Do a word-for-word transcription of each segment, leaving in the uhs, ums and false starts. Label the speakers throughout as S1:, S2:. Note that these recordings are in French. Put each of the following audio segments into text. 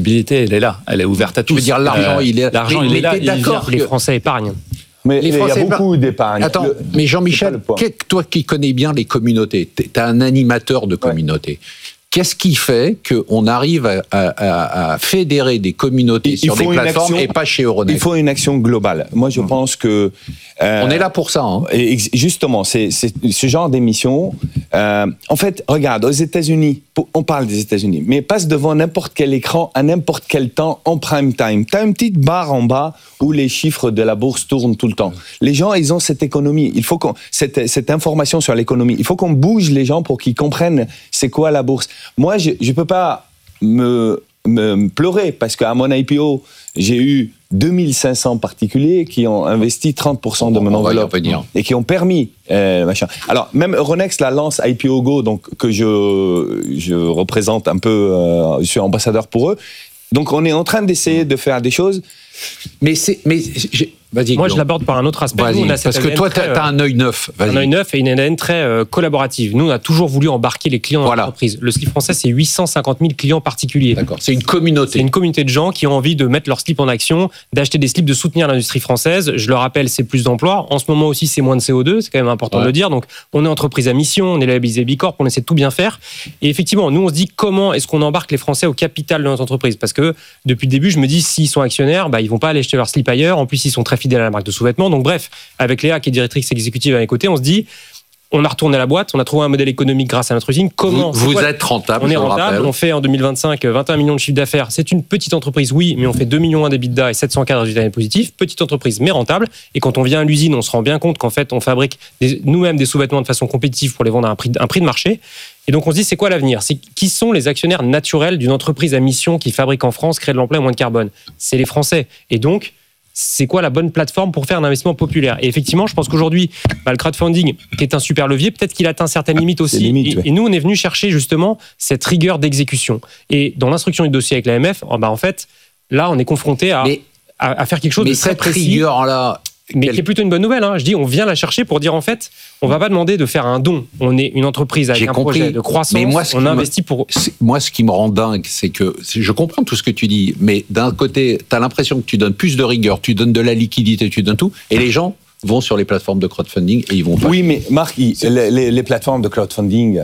S1: possibilité, elle est là, elle est ouverte à tous.
S2: Je veux dire, l'argent, euh, il est,
S1: l'argent,
S2: mais,
S1: il
S2: mais
S1: est là.
S2: T'es d'accord
S1: que les Français épargnent.
S3: Mais il y a beaucoup d'épargne.
S2: Attends,
S3: le,
S2: mais Jean-Michel, toi qui connais bien les communautés, tu es un animateur de communautés. Ouais. Qu'est-ce qui fait qu'on arrive à, à, à fédérer des communautés il sur des plateformes action, et pas chez Euronext?
S3: Il faut une action globale. Moi, je mmh. pense que...
S2: Euh, on est là pour ça. Hein.
S3: Et justement, c'est, c'est ce genre d'émission... Euh, en fait, regarde, aux États-Unis, on parle des États-Unis, mais passe devant n'importe quel écran, à n'importe quel temps, en prime time. Tu as une petite barre en bas où les chiffres de la bourse tournent tout le temps. Les gens, ils ont cette économie. Il faut qu'on... Cette, cette information sur l'économie, il faut qu'on bouge les gens pour qu'ils comprennent c'est quoi la bourse. Moi, je ne peux pas me, me, me pleurer parce qu'à mon I P O, j'ai eu deux mille cinq cents particuliers qui ont investi trente pour cent de mon enveloppe et qui ont permis euh, machin. Alors, même Euronext la lance I P O Go, donc, que je, je représente un peu, euh, je suis ambassadeur pour eux. Donc, on est en train d'essayer de faire des choses.
S2: Mais c'est... Mais j'ai... Vas-y,
S1: Moi, je l'aborde par un autre aspect.
S2: Nous, on a parce que toi, tu as un œil neuf.
S1: Vas-y. Un œil neuf et une A D N très euh, collaborative. Nous, on a toujours voulu embarquer les clients dans voilà. l'entreprise. Le slip français, c'est huit cent cinquante mille clients particuliers.
S2: D'accord. C'est une communauté.
S1: C'est une communauté de gens qui ont envie de mettre leur slip en action, d'acheter des slips, de soutenir l'industrie française. Je le rappelle, c'est plus d'emplois. En ce moment aussi, c'est moins de C O deux. C'est quand même important ouais. de le dire. Donc, on est entreprise à mission, on est labellisé B Corp, on essaie de tout bien faire. Et effectivement, nous, on se dit comment est-ce qu'on embarque les Français au capital de notre entreprise? Parce que depuis le début, je me dis, s'ils sont actionnaires, bah, ils vont pas aller acheter leur slip ailleurs. En plus, ils sont très fidèles à la marque de sous-vêtements. Donc bref, avec Léa qui est directrice exécutive à mes côtés, on se dit, on a retourné la boîte, on a trouvé un modèle économique grâce à notre usine. Comment
S2: Vous, vous êtes rentable,
S1: on est
S2: je
S1: rentable,
S2: rappelle.
S1: On fait en deux mille vingt-cinq vingt et un millions de chiffre d'affaires. C'est une petite entreprise, oui, mais on fait deux millions d'EBITDA et sept cent quatre de résultats positifs. Petite entreprise, mais rentable. Et quand on vient à l'usine, on se rend bien compte qu'en fait, on fabrique des, nous-mêmes des sous-vêtements de façon compétitive pour les vendre à un prix, un prix de marché. Et donc on se dit, c'est quoi l'avenir? C'est qui sont les actionnaires naturels d'une entreprise à mission qui fabrique en France, crée de l'emploi et moins de carbone? C'est les Français. Et donc, c'est quoi la bonne plateforme pour faire un investissement populaire? Et effectivement, je pense qu'aujourd'hui, bah, le crowdfunding, qui est un super levier, peut-être qu'il atteint certaines limites aussi. Limites, et, ouais. et nous, on est venu chercher justement cette rigueur d'exécution. Et dans l'instruction du dossier avec l'A M F, oh, bah, en fait, là, on est confronté à, mais, à, à faire quelque chose de très précis.
S2: Mais cette rigueur-là...
S1: Mais qui est plutôt une bonne nouvelle. Hein. Je dis, on vient la chercher pour dire, en fait, on ne va pas demander de faire un don. On est une entreprise avec J'ai un compris, projet de croissance. Mais moi, on investit pour...
S2: Moi, ce qui me rend dingue, c'est que... Je comprends tout ce que tu dis, mais d'un côté, tu as l'impression que tu donnes plus de rigueur, tu donnes de la liquidité, tu donnes tout, et les gens vont sur les plateformes de crowdfunding et ils vont...
S3: Oui, mais Marc, les, les, les plateformes de crowdfunding,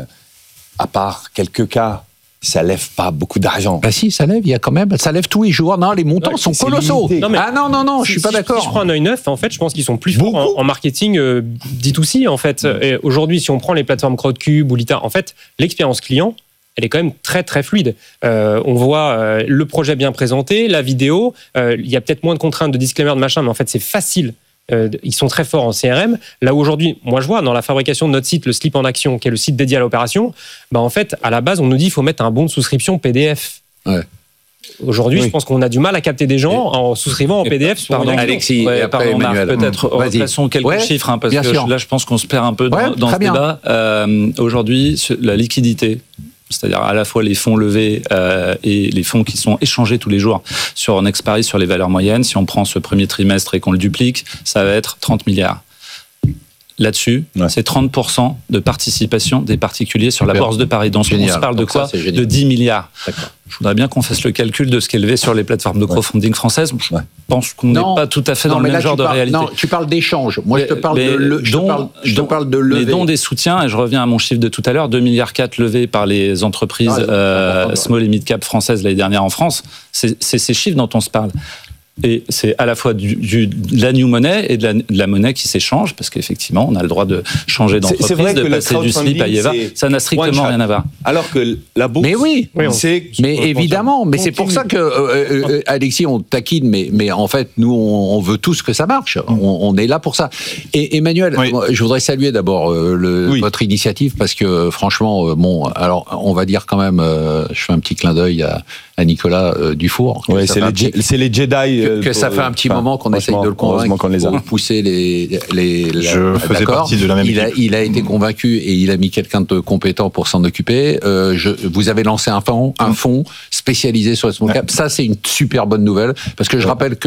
S3: à part quelques cas... ça lève pas beaucoup d'argent.
S2: Bah si, ça lève, il y a quand même, ça lève tous les jours. Non, les montants non, sont colossaux. Non, mais, ah non, non, non, si, je suis pas
S1: si,
S2: d'accord.
S1: Si je prends un œil neuf, en fait, je pense qu'ils sont plus forts en, en marketing euh, D deux C, en fait. Mmh. Et aujourd'hui, si on prend les plateformes Crowdcube ou Lita, en fait, l'expérience client, elle est quand même très, très fluide. Euh, on voit euh, le projet bien présenté, la vidéo, euh, il y a peut-être moins de contraintes, de disclaimer, de machin, mais en fait, c'est facile. Euh, ils sont très forts en C R M. Là où aujourd'hui, moi je vois dans la fabrication de notre site, le Slip en Action, qui est le site dédié à l'opération, bah en fait, à la base, on nous dit qu'il faut mettre un bon de souscription P D F.
S2: Ouais.
S1: Aujourd'hui,
S2: oui.
S1: je pense qu'on a du mal à capter des gens et... en souscrivant en P D F. Sur
S2: pardon, Alexis,
S4: ouais,
S2: et après
S4: pardon,
S2: Emmanuel.
S4: Marc, peut-être replaçons quelques
S2: ouais,
S4: chiffres, hein, parce que
S2: sûr.
S4: là, je pense qu'on se perd un peu dans,
S2: ouais,
S4: dans ce
S2: bien.
S4: débat. Euh, aujourd'hui, la liquidité, c'est-à-dire à la fois les fonds levés euh, et les fonds qui sont échangés tous les jours sur Euronext Paris sur les valeurs moyennes. Si on prend ce premier trimestre et qu'on le duplique, ça va être trente milliards. Là-dessus, ouais. c'est trente pour cent de participation des particuliers sur Super. La bourse de Paris. Donc, génial. On se parle de donc quoi ça, de dix milliards. D'accord. Je voudrais bien qu'on fasse le calcul de ce qui est levé sur les plateformes de crowdfunding ouais. françaises. Je ouais. pense qu'on n'est pas tout à fait
S2: non,
S4: dans le même genre
S2: parles,
S4: de réalité.
S2: Non, tu parles d'échange. Moi, je te parle
S4: mais
S2: de le, je,
S4: dons,
S2: te parle, je
S4: dons,
S2: te parle de lever.
S4: Les dons des soutiens, et je reviens à mon chiffre de tout à l'heure, deux virgule quatre milliards levés par les entreprises ah, euh, small et mid-cap françaises l'année dernière en France. C'est, c'est ces chiffres dont on se parle. Et c'est à la fois du, du, de la new money et de la, de la monnaie qui s'échange, parce qu'effectivement, on a le droit de changer d'entreprise, c'est vrai de passer du slip à Yeva. Ça n'a strictement rien à voir.
S3: Alors que la bourse,
S2: mais oui,
S3: oui c'est...
S2: Mais évidemment, mais c'est pour ça que, euh, euh, Alexis, on taquine, mais, mais en fait, nous, on, on veut tous que ça marche. On, on est là pour ça. Et Emmanuel, oui. je voudrais saluer d'abord euh, le, oui. votre initiative, parce que franchement, euh, bon, alors, on va dire quand même, euh, je fais un petit clin d'œil à, à Nicolas euh, Dufour.
S3: Ouais, c'est, les petit... c'est les Jedi...
S2: Que, que ça fait un petit enfin, moment qu'on essaye de le convaincre qu'on les a. Pour pousser les... les la,
S5: je faisais d'accord. partie de la même
S2: il
S5: équipe.
S2: A, il a été convaincu et il a mis quelqu'un de compétent pour s'en occuper. Euh, je, vous avez lancé un fonds, un fonds spécialisé sur le small cap. Ouais. Ça, c'est une super bonne nouvelle, parce que je ouais. rappelle que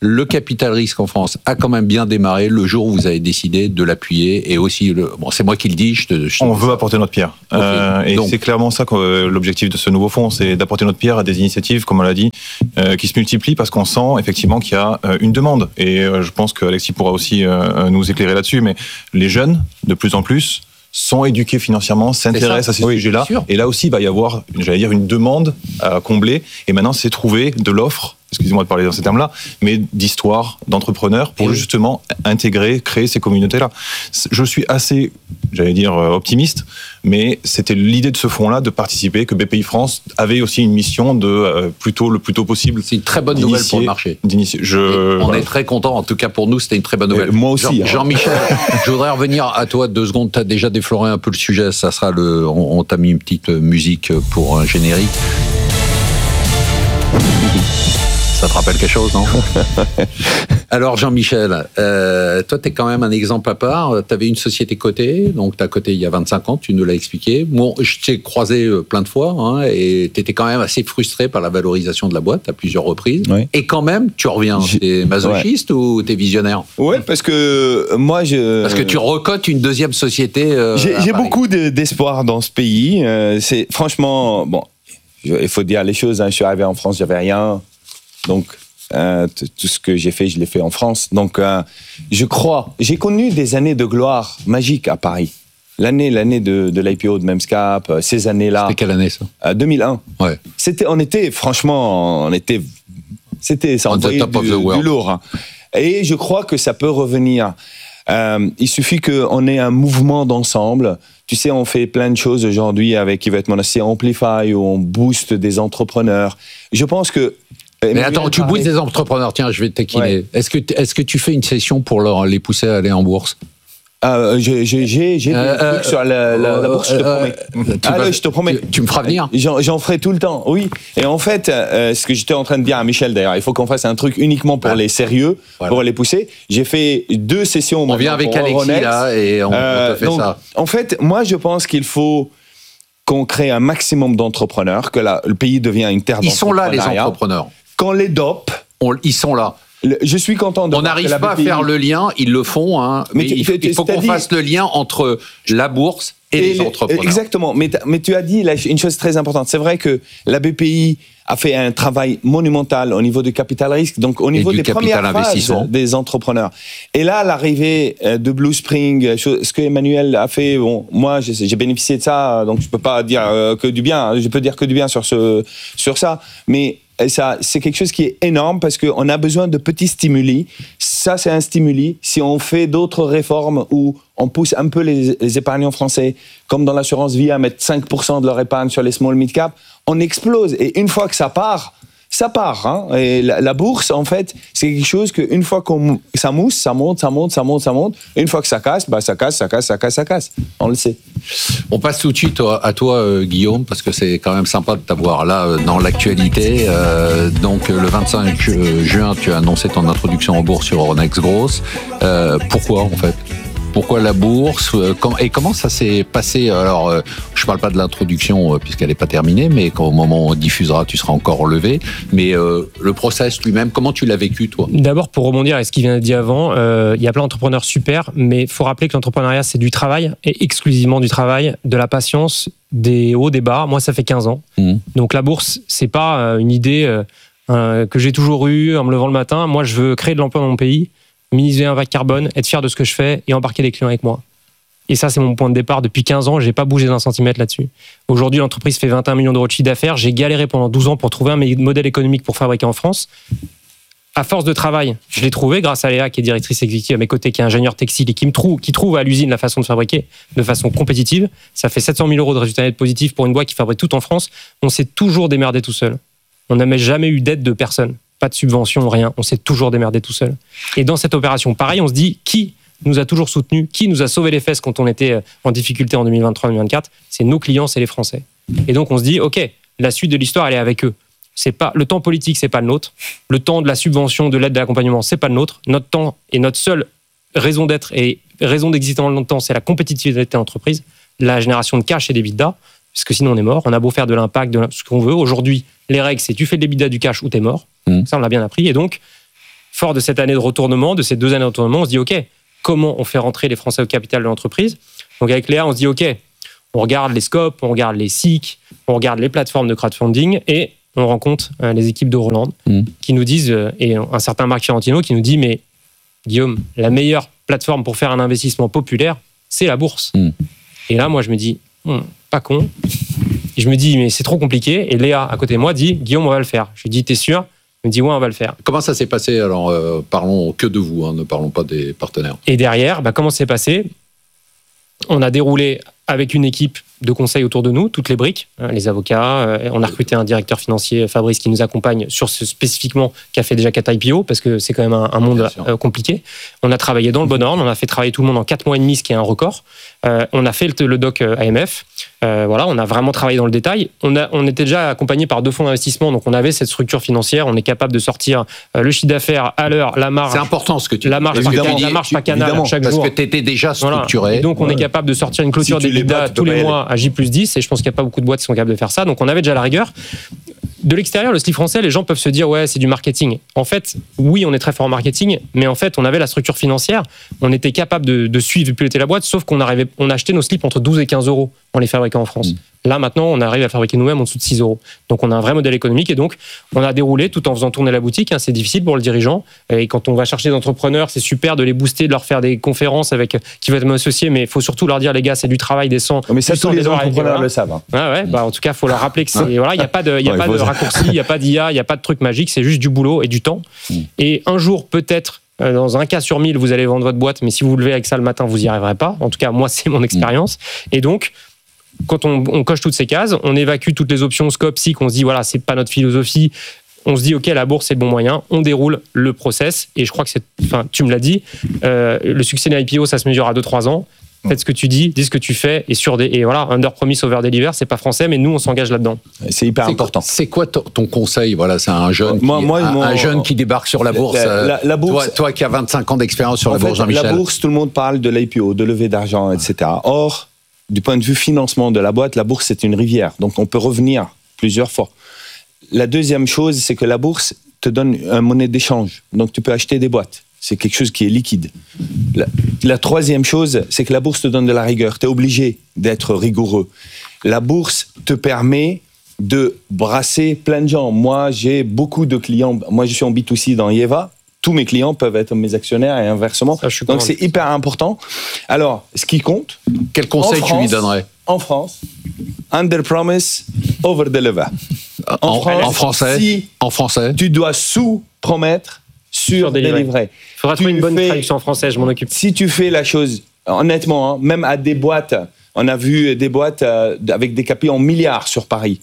S2: le capital risque en France a quand même bien démarré le jour où vous avez décidé de l'appuyer et aussi, le, bon, c'est moi qui le dis. Je te, je te
S5: On veut ça. apporter notre pierre.
S2: Okay.
S5: Euh, et Donc, c'est clairement ça que euh, l'objectif de ce nouveau fonds, c'est d'apporter notre pierre à des initiatives, comme on l'a dit, euh, qui se multiplient parce qu'on sent effectivement qu'il y a euh, une demande. Et euh, je pense qu'Alexis pourra aussi euh, nous éclairer là-dessus, mais les jeunes, de plus en plus, sont éduqués financièrement, s'intéressent à ces oui, sujets-là. Et là aussi, il va y avoir, j'allais dire, une demande à combler. Et maintenant, c'est trouver de l'offre, excusez-moi de parler dans ces termes-là, mais d'histoire, d'entrepreneurs, pour et justement oui. intégrer, créer ces communautés-là. Je suis assez, j'allais dire, optimiste, mais c'était l'idée de ce fonds-là, de participer, que B P I France avait aussi une mission de, euh, plutôt, le plus tôt possible.
S2: C'est une très bonne nouvelle pour le marché.
S5: Je,
S2: on
S5: voilà.
S2: est très content, en tout cas pour nous, c'était une très bonne nouvelle.
S3: Et moi aussi.
S2: Jean, Jean-Michel, je voudrais revenir à toi deux secondes, tu as déjà défloré un peu le sujet, ça sera le, on, on t'a mis une petite musique pour un générique. Ça te rappelle quelque chose, non? Alors Jean-Michel, euh, toi tu es quand même un exemple à part. Tu avais une société cotée, donc tu as coté il y a vingt-cinq ans, tu nous l'as expliqué. Bon, je t'ai croisé plein de fois hein, et tu étais quand même assez frustré par la valorisation de la boîte à plusieurs reprises. Oui. Et quand même, tu reviens. T'es masochiste ouais. ou t'es visionnaire?
S3: Oui, parce que moi je...
S2: Parce que tu recotes une deuxième société. Euh,
S3: j'ai j'ai beaucoup de, d'espoir dans ce pays. Euh, c'est franchement, bon, il faut dire les choses. Hein, je suis arrivé en France, j'avais rien. Donc, euh, tout ce que j'ai fait, je l'ai fait en France. Donc, euh, je crois. J'ai connu des années de gloire magique à Paris. L'année, l'année de, de l'I P O de Memscap, ces années-là.
S2: C'était quelle année, ça?
S3: euh, deux mille un.
S2: Ouais.
S3: C'était, on était, franchement, on était... C'était, ça envoyait du, du lourd. Hein. Et je crois que ça peut revenir. Euh, il suffit qu'on ait un mouvement d'ensemble. Tu sais, on fait plein de choses aujourd'hui avec Yvette Monastier Amplify, où on booste des entrepreneurs. Je pense que
S2: Mais attends, tu boostes des entrepreneurs. Tiens, je vais te taquiner. Ouais. Est-ce que, est-ce que tu fais une session pour leur, les pousser à aller en bourse?
S3: Euh, j'ai j'ai, j'ai des euh, trucs sur la, la, la bourse, je te promets.
S2: Euh,
S3: ah,
S2: vas,
S3: là, je te promets.
S2: Tu, tu me feras venir.
S3: J'en, j'en ferai tout le temps, oui. Et en fait, euh, ce que j'étais en train de dire à Michel, d'ailleurs, il faut qu'on fasse un truc uniquement pour ah. les sérieux, voilà. pour les pousser. J'ai fait deux sessions.
S2: On vient avec Alexis, Euronext, là, et on, euh, on te fait
S3: donc,
S2: ça.
S3: En fait, moi, je pense qu'il faut qu'on crée un maximum d'entrepreneurs, que la, le pays devienne une terre
S2: Ils sont là, les entrepreneurs.
S3: Qu'on les dope.
S2: On, ils sont là.
S3: Le, je suis content de...
S2: On n'arrive pas B P I... à faire le lien, ils le font, hein, mais, mais tu, il, tu, il faut qu'on dit... fasse le lien entre la bourse et, et les, les entrepreneurs.
S3: Exactement, mais, mais tu as dit là, une chose très importante. C'est vrai que la B P I a fait un travail monumental au niveau du capital risque, donc au niveau des premières phases des entrepreneurs. Et là, l'arrivée de Blue Spring, ce que Emmanuel a fait, bon, moi j'ai, j'ai bénéficié de ça, donc je peux pas dire que du bien, je peux dire que du bien sur, ce, sur ça, mais... Et ça, c'est quelque chose qui est énorme parce qu'on a besoin de petits stimuli. Ça, c'est un stimuli. Si on fait d'autres réformes où on pousse un peu les, les épargnants français, comme dans l'assurance vie, à mettre cinq pour cent de leur épargne sur les small mid cap, on explose. Et une fois que ça part, ça part. Hein. Et la, la bourse, en fait, c'est quelque chose qu'une fois que ça mousse, ça monte, ça monte, ça monte, ça monte. Et une fois que ça casse, bah, ça casse, ça casse, ça casse, ça casse. On le sait.
S2: On passe tout de suite à toi, euh, Guillaume, parce que c'est quand même sympa de t'avoir là euh, dans l'actualité. Euh, donc, le vingt-cinq juin, tu as annoncé ton introduction en bourse sur Euronext Growth. Euh, pourquoi, en fait ? Pourquoi la bourse? Et comment ça s'est passé? Alors, je ne parle pas de l'introduction puisqu'elle n'est pas terminée, mais au moment où on diffusera, tu seras encore relevé. Mais euh, le process lui-même, comment tu l'as vécu, toi?
S1: D'abord, pour rebondir à ce qui vient d'être dit avant, euh, il y a plein d'entrepreneurs super, mais il faut rappeler que l'entrepreneuriat, c'est du travail, et exclusivement du travail, de la patience, des hauts, des bas. Moi, ça fait quinze ans. Mmh. Donc la bourse, ce n'est pas une idée euh, que j'ai toujours eue en me levant le matin. Moi, je veux créer de l'emploi dans mon pays, minimiser l'impact carbone, être fier de ce que je fais et embarquer des clients avec moi. Et ça, c'est mon point de départ. Depuis quinze ans, je n'ai pas bougé d'un centimètre là-dessus. Aujourd'hui, l'entreprise fait vingt et un millions d'euros de chiffre d'affaires. J'ai galéré pendant douze ans pour trouver un modèle économique pour fabriquer en France. À force de travail, je l'ai trouvé grâce à Léa, qui est directrice exécutive à mes côtés, qui est ingénieure textile et qui me trouve, qui trouve à l'usine la façon de fabriquer de façon compétitive. Ça fait sept cent mille euros de résultats nets positifs pour une boîte qui fabrique tout en France. On s'est toujours démerdé tout seul. On n'a jamais eu d'aide de personne. Pas de subvention, rien. On s'est toujours démerdé tout seul. Et dans cette opération, pareil, on se dit, qui nous a toujours soutenus, qui nous a sauvé les fesses quand on était en difficulté en deux mille vingt-trois deux mille vingt-quatre? C'est nos clients, c'est les Français. Et donc on se dit, ok, la suite de l'histoire, elle est avec eux. C'est pas, le temps politique, c'est pas le nôtre. Le temps de la subvention, de l'aide, de l'accompagnement, c'est pas le nôtre. Notre temps et notre seule raison d'être et raison d'exister dans le temps, c'est la compétitivité de l'entreprise, la génération de cash et d'EBITDA, parce que sinon on est mort. On a beau faire de l'impact, de ce qu'on veut. Aujourd'hui, les règles, c'est tu fais de l'EBITDA, du cash ou t'es mort. Mmh. Ça, on l'a bien appris. Et donc, fort de cette année de retournement, de ces deux années de retournement, on se dit, OK, comment on fait rentrer les Français au capital de l'entreprise? Donc avec Léa, on se dit, OK, on regarde les scopes, on regarde les S I C, on regarde les plateformes de crowdfunding et on rencontre euh, les équipes de Roland mmh. qui nous disent, euh, et un certain Marc Fiorentino qui nous dit, mais Guillaume, la meilleure plateforme pour faire un investissement populaire, c'est la bourse. Mmh. Et là, moi, je me dis, hm, pas con. Et je me dis, mais c'est trop compliqué. Et Léa, à côté de moi, dit, Guillaume, on va le faire. Je lui dis, t'es sûr? Il me dit, ouais, on va le faire.
S2: Comment ça s'est passé? Alors, euh, parlons que de vous, hein, ne parlons pas des partenaires.
S1: Et derrière, bah, comment ça s'est passé? On a déroulé avec une équipe de conseil autour de nous, toutes les briques, hein, les avocats. Euh, on a recruté un directeur financier, Fabrice, qui nous accompagne sur ce spécifiquement, qui a fait déjà quatre I P O, parce que c'est quand même un, un monde euh, compliqué. On a travaillé dans le bon ordre, on a fait travailler tout le monde en quatre mois et demi, ce qui est un record. Euh, on a fait le, le doc A M F. Euh, voilà, on a vraiment travaillé dans le détail. On, a, on était déjà accompagné par deux fonds d'investissement, donc on avait cette structure financière. On est capable de sortir euh, le chiffre d'affaires à l'heure, la marge.
S2: C'est important ce que tu
S1: la marge
S2: dis.
S1: Par, la marge par canal chaque
S2: parce
S1: jour.
S2: Parce que tu étais déjà structuré.
S1: Voilà. Et donc on ouais. est capable de sortir une clôture si d'EBITDA tous les mois à J plus dix, et je pense qu'il n'y a pas beaucoup de boîtes qui sont capables de faire ça. Donc on avait déjà la rigueur. De l'extérieur, le slip français, les gens peuvent se dire ouais, c'est du marketing. En fait, oui, on est très fort en marketing, mais en fait, on avait la structure financière, on était capable de, de suivre et piloter la boîte, sauf qu'on arrivait, on achetait nos slips entre douze et quinze euros en les fabriquant en France. Mmh. Là, maintenant, on arrive à fabriquer nous-mêmes en dessous de six euros. Donc, on a un vrai modèle économique et donc, on a déroulé tout en faisant tourner la boutique. Hein, c'est difficile pour le dirigeant. Et quand on va chercher des entrepreneurs, c'est super de les booster, de leur faire des conférences avec qui va m'associer, mais il faut surtout leur dire, les gars, c'est du travail, des cent.
S3: Mais ça, tous les entrepreneurs
S1: voilà.
S3: le savent. Hein.
S1: Ah ouais, bah, en tout cas, il faut leur rappeler que c'est. Voilà, il n'y a pas de, y a ouais, pas de raccourci, il n'y a pas d'I A, il n'y a pas de truc magique, c'est juste du boulot et du temps. Mmh. Et un jour, peut-être, dans un cas sur mille, vous allez vendre votre boîte, mais si vous vous levez avec ça le matin, vous n'y arriverez pas. En tout cas, moi, c'est mon expérience. Mmh. Et donc, quand on, on coche toutes ces cases, on évacue toutes les options scope, S I C, on se dit, voilà, c'est pas notre philosophie. On se dit, OK, la bourse, c'est le bon moyen. On déroule le process. Et je crois que c'est, enfin, tu me l'as dit, euh, le succès d'un I P O, ça se mesure à deux trois ans. Faites ce que tu dis, dis ce que tu fais, et sur des, et voilà, under promise over deliver, c'est pas français, mais nous, on s'engage là-dedans.
S3: C'est hyper
S2: c'est
S3: important.
S2: Quoi, c'est quoi ton, ton conseil? Voilà, c'est un jeune,
S3: moi,
S2: qui,
S3: moi,
S2: un,
S3: moi,
S2: un jeune qui débarque sur la bourse.
S3: La, la, la bourse
S2: toi, toi qui as vingt-cinq ans d'expérience sur la bourse, Jean-Michel.
S3: La bourse, tout le monde parle de l'I P O, de levée d'argent, et cetera. Or, du point de vue financement de la boîte, la bourse, c'est une rivière. Donc, on peut revenir plusieurs fois. La deuxième chose, c'est que la bourse te donne une monnaie d'échange. Donc, tu peux acheter des boîtes. C'est quelque chose qui est liquide. La, la troisième chose, c'est que la bourse te donne de la rigueur. Tu es obligé d'être rigoureux. La bourse te permet de brasser plein de gens. Moi, j'ai beaucoup de clients. Moi, je suis en B deux C dans Yeva. Tous mes clients peuvent être mes actionnaires et inversement. Ça, donc, c'est hyper important. Alors, ce qui compte...
S2: Quel conseil
S3: France,
S2: tu lui donnerais?
S3: En France, under promise, over deliver.
S2: En, en, France, en français,
S3: si
S2: en français,
S3: tu dois sous-promettre, sur délivrer.
S1: Il faudra trouver une bonne fais, traduction en français, je m'en occupe.
S3: Si tu fais la chose, honnêtement, hein, même à des boîtes, on a vu des boîtes euh, avec des K P I en milliards sur Paris.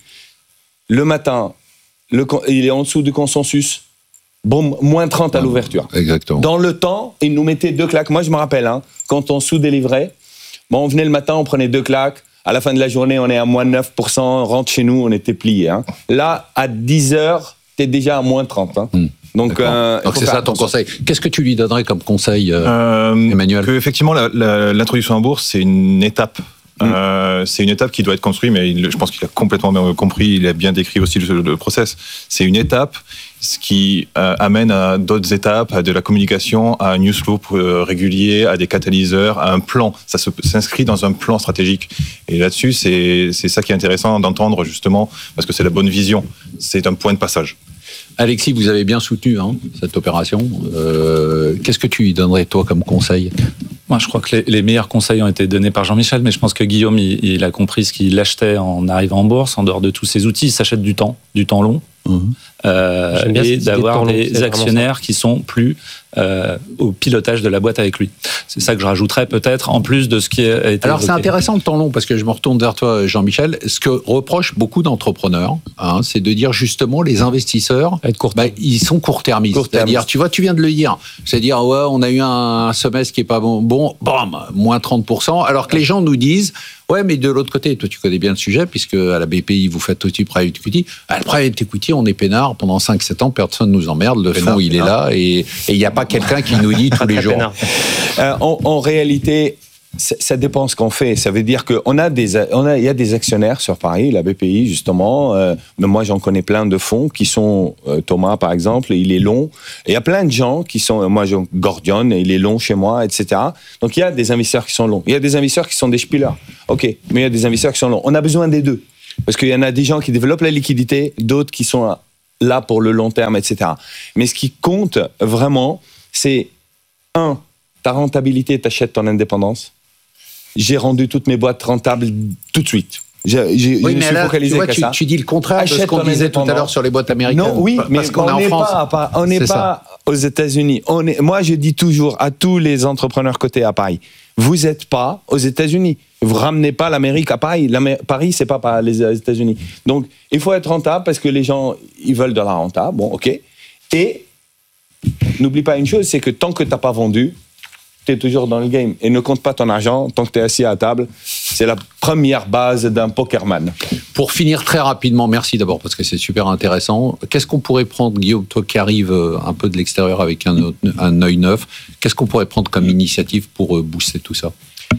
S3: Le matin, le, il est en dessous du consensus. Bon, moins trente à l'ouverture.
S2: Exactement.
S3: Dans le temps, ils nous mettaient deux claques. Moi, je me rappelle, hein, quand on sous-délivrait, bon, on venait le matin, on prenait deux claques. À la fin de la journée, on est à moins neuf pour cent. On rentre chez nous, on était pliés. Hein. Là, à dix heures, tu es déjà à moins trente. Hein. Mm. Donc, euh,
S2: Donc c'est ça ton conseil. Qu'est-ce que tu lui donnerais comme conseil, euh, euh, Emmanuel?
S5: Que effectivement, la, la, l'introduction en bourse, c'est une étape. Mmh. Euh, c'est une étape qui doit être construite, mais il, je pense qu'il a complètement compris, il a bien décrit aussi le, le process. C'est une étape, ce qui euh, amène à d'autres étapes, à de la communication, à un newsflow euh, régulier, à des catalyseurs, à un plan. Ça se, s'inscrit dans un plan stratégique. Et là-dessus, c'est, c'est ça qui est intéressant d'entendre justement, parce que c'est la bonne vision. C'est un point de passage.
S2: Alexis, vous avez bien soutenu hein, cette opération. Euh, qu'est-ce que tu lui donnerais, toi, comme conseil?
S4: Moi, je crois que les, les meilleurs conseils ont été donnés par Jean-Michel, mais je pense que Guillaume, il, il a compris ce qu'il achetait en arrivant en bourse, en dehors de tous ses outils. Il s'achète du temps, du temps long, mmh. euh, et d'avoir de des actionnaires qui sont plus euh, au pilotage de la boîte avec lui. C'est ça que je rajouterais peut-être, en plus de ce qui a été
S2: Alors,
S4: évoqué.
S2: C'est intéressant le temps long, parce que je me retourne vers toi, Jean-Michel. Ce que reprochent beaucoup d'entrepreneurs, hein, c'est de dire justement, les investisseurs, bah, ils sont court-termistes. Court-termistes. C'est-à-dire, tu vois, tu viens de le dire. C'est-à-dire, ouais, on a eu un semestre qui est pas bon, bon, bam, moins trente pour cent, alors que les gens nous disent, ouais, mais de l'autre côté, toi, tu connais bien le sujet, puisque à la B P I, vous faites aussi private equity. À la private equity, on est peinard pendant cinq sept ans, personne nous emmerde, le fonds, il est là, et il n'y a pas quelqu'un qui nous dit tous les jours.
S3: Euh, en, en réalité, ça, ça dépend ce qu'on fait. Ça veut dire qu'on a des, on a, il y a des actionnaires sur Paris, la B P I justement. Euh, mais moi, j'en connais plein de fonds qui sont euh, Thomas, par exemple, il est long. Et il y a plein de gens qui sont, moi, j'ai Gordion, il est long chez moi, et cetera. Donc il y a des investisseurs qui sont longs. Il y a des investisseurs qui sont des spillers. Ok, mais il y a des investisseurs qui sont longs. On a besoin des deux parce qu'il y en a des gens qui développent la liquidité, d'autres qui sont là, là pour le long terme, et cetera. Mais ce qui compte vraiment, c'est un, ta rentabilité, t'achètes ton indépendance. J'ai rendu toutes mes boîtes rentables tout de suite. J'ai, j'ai,
S2: oui,
S3: je me suis
S2: là,
S3: focalisé
S2: tu vois,
S3: qu'à
S2: tu,
S3: ça.
S2: tu dis le contraire
S3: Achète
S2: de ce qu'on disait tout à l'heure sur les boîtes américaines.
S3: Non, oui, mais
S2: parce qu'on
S3: on
S2: est en
S3: n'est
S2: France.
S3: pas, on n'est pas aux États-Unis. On est, moi, je dis toujours à tous les entrepreneurs cotés à Paris, vous n'êtes pas aux États-Unis. Vous ramenez pas l'Amérique à Paris. L'Amé- Paris, c'est pas, pas les États-Unis. Donc, il faut être rentable parce que les gens, ils veulent de la renta. Bon, ok. Et n'oublie pas une chose, c'est que tant que t'as pas vendu, tu es toujours dans le game. Et ne compte pas ton argent tant que tu es assis à table. C'est la première base d'un pokerman.
S2: Pour finir très rapidement, merci d'abord parce que c'est super intéressant. Qu'est-ce qu'on pourrait prendre, Guillaume, toi qui arrives un peu de l'extérieur avec un, un œil neuf, qu'est-ce qu'on pourrait prendre comme initiative pour booster tout ça ?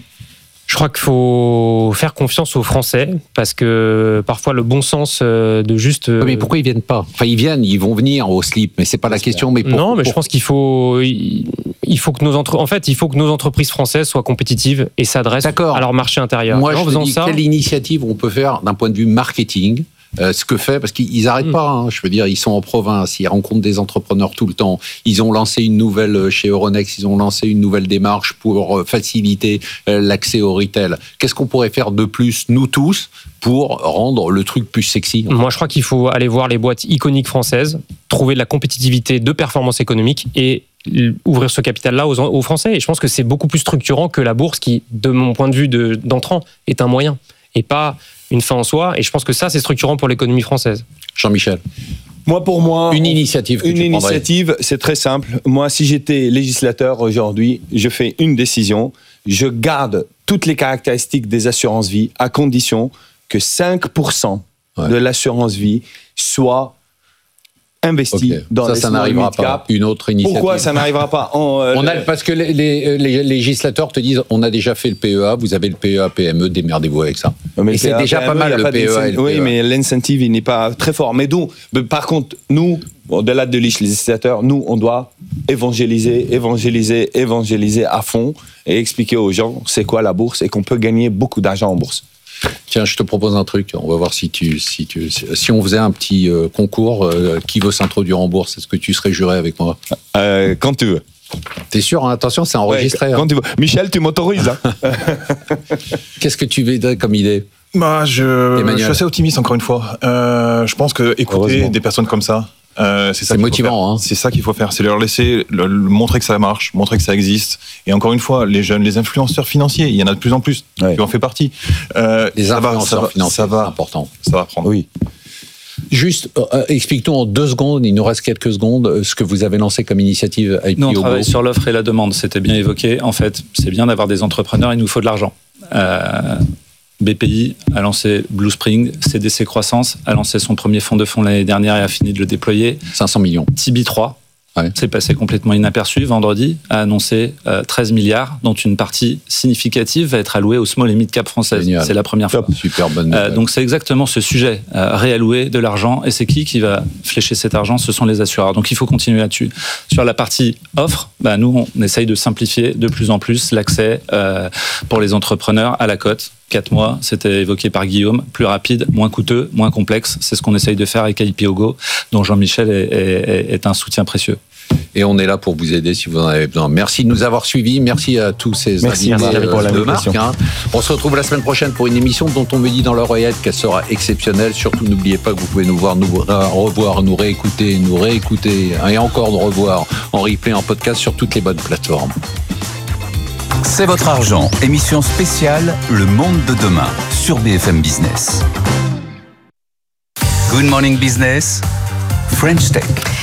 S1: Je crois qu'il faut faire confiance aux Français parce que parfois le bon sens de juste.
S2: Mais pourquoi ils viennent pas ? Enfin, ils viennent, ils vont venir au slip, mais c'est pas la question. Mais pour,
S1: non, mais
S2: pour...
S1: je pense qu'il faut, il faut que nos entre... en fait, il faut que nos entreprises françaises soient compétitives et s'adressent
S2: D'accord.
S1: à leur marché intérieur.
S2: Moi,
S1: et en
S2: je
S1: faisant
S2: te dis,
S1: ça,
S2: quelle initiative on peut faire d'un point de vue marketing ? Euh, ce que fait, parce qu'ils n'arrêtent
S1: Mm.
S2: pas, hein, je veux dire, ils sont en province, ils rencontrent des entrepreneurs tout le temps, ils ont lancé une nouvelle, chez Euronext, ils ont lancé une nouvelle démarche pour euh, faciliter euh, l'accès au retail. Qu'est-ce qu'on pourrait faire de plus, nous tous, pour rendre le truc plus sexy ?
S1: moi, je crois qu'il faut aller voir les boîtes iconiques françaises, trouver de la compétitivité, de performance économique et ouvrir ce capital-là aux, aux Français. Et je pense que c'est beaucoup plus structurant que la bourse qui, de mon point de vue de, d'entrant, est un moyen et pas une fin en soi. Et je pense que ça, c'est structurant pour l'économie française.
S2: Jean-Michel ?
S3: Moi, pour moi,
S2: Une initiative que
S3: une
S2: tu prendrais.
S3: initiative, c'est très simple. Moi, si j'étais législateur aujourd'hui, je fais une décision. Je garde toutes les caractéristiques des assurances-vie à condition que cinq pour cent
S2: Ouais.
S3: de l'assurance-vie soit investi
S2: Ok.
S3: dans
S2: ça,
S3: les
S2: ça
S3: small
S2: n'arrivera
S3: mid cap.
S2: pas. Une autre initiative.
S3: Pourquoi ça n'arrivera pas on, euh,
S2: On a,
S3: le-
S2: parce que les, les, les législateurs te disent, on a déjà fait le P E A, vous avez le P E A P M E, démerdez-vous avec ça.
S3: Mais
S2: Et c'est
S3: P A,
S2: déjà
S3: P M E,
S2: pas mal
S3: il y a
S2: le
S3: pas
S2: P E A.
S3: d'incen-
S2: et le
S3: Oui,
S2: P E A.
S3: mais l'incentive, il n'est pas très fort. Mais donc, mais par contre, nous, au-delà de législateurs, nous, on doit évangéliser, évangéliser, évangéliser à fond et expliquer aux gens c'est quoi la bourse et qu'on peut gagner beaucoup d'argent en bourse.
S2: Tiens, je te propose un truc. On va voir si tu, si tu, si on faisait un petit euh, concours, euh, qui veut s'introduire en bourse, est-ce que tu serais juré avec moi ?
S3: Euh, quand tu veux.
S2: T'es sûr, hein ? Attention, c'est enregistré.
S3: Ouais,
S2: hein.
S3: quand tu veux. Michel, tu m'autorises. Hein.
S2: Qu'est-ce que tu veux comme idée ?
S5: Bah, je,
S2: Emmanuel.
S5: je suis assez optimiste encore une fois. Euh, je pense que écouter
S3: Heureusement.
S5: des personnes comme ça, euh, c'est ça
S2: C'est
S5: qu'il faut
S2: motivant,
S5: faire.
S2: hein.
S5: C'est ça qu'il faut faire, c'est leur laisser le- le- montrer que ça marche, montrer que ça existe. Et encore une fois, les jeunes, les influenceurs financiers, il y en a de plus en plus.
S3: Ouais.
S5: Tu en fais partie. Euh,
S2: Les
S5: ça va,
S2: influenceurs
S5: ça va,
S2: financiers,
S5: ça
S2: c'est
S5: va,
S2: important.
S5: ça va prendre.
S3: Oui.
S2: Juste, euh, explique-nous en deux secondes, il nous reste quelques secondes, euh, ce que vous avez lancé comme initiative I P O.
S4: Nous, on travaille sur l'offre et la demande, c'était bien évoqué. En fait, c'est bien d'avoir des entrepreneurs, il nous faut de l'argent. Euh, B P I a lancé Blue Spring, C D C Croissance a lancé son premier fonds de fonds l'année dernière et a fini de le déployer.
S2: cinq cents millions.
S4: T B trois,
S2: Ouais.
S4: c'est passé complètement inaperçu, vendredi, a annoncé euh, treize milliards, dont une partie significative va être allouée aux small et mid cap françaises.
S2: Génial.
S4: C'est la première fois.
S2: Super bonne
S4: Euh,
S2: nouvelle.
S4: donc c'est exactement ce sujet, euh, réallouer de l'argent. Et c'est qui qui va flécher cet argent ? Ce sont les assureurs. Donc il faut continuer là-dessus. Sur la partie offre, bah, nous, on essaye de simplifier de plus en plus l'accès euh, pour les entrepreneurs à la cote. Quatre mois, c'était évoqué par Guillaume, plus rapide, moins coûteux, moins complexe. C'est ce qu'on essaye de faire avec I P O Go, dont Jean-Michel est, est, est un soutien précieux.
S2: Et on est là pour vous aider si vous en avez besoin. Merci de nous avoir suivis. Merci à tous ces
S3: Merci,
S2: invités
S3: merci
S2: euh,
S3: pour
S2: de
S3: l'invitation.
S2: marque. hein. On se retrouve la semaine prochaine pour une émission dont on me dit dans l'oreillette qu'elle sera exceptionnelle. Surtout, n'oubliez pas que vous pouvez nous voir, nous euh, revoir, nous réécouter, nous réécouter et encore nous revoir en replay, en podcast sur toutes les bonnes plateformes.
S6: C'est votre argent. Émission spéciale Le Monde de demain sur B F M Business. Good Morning Business, French Tech.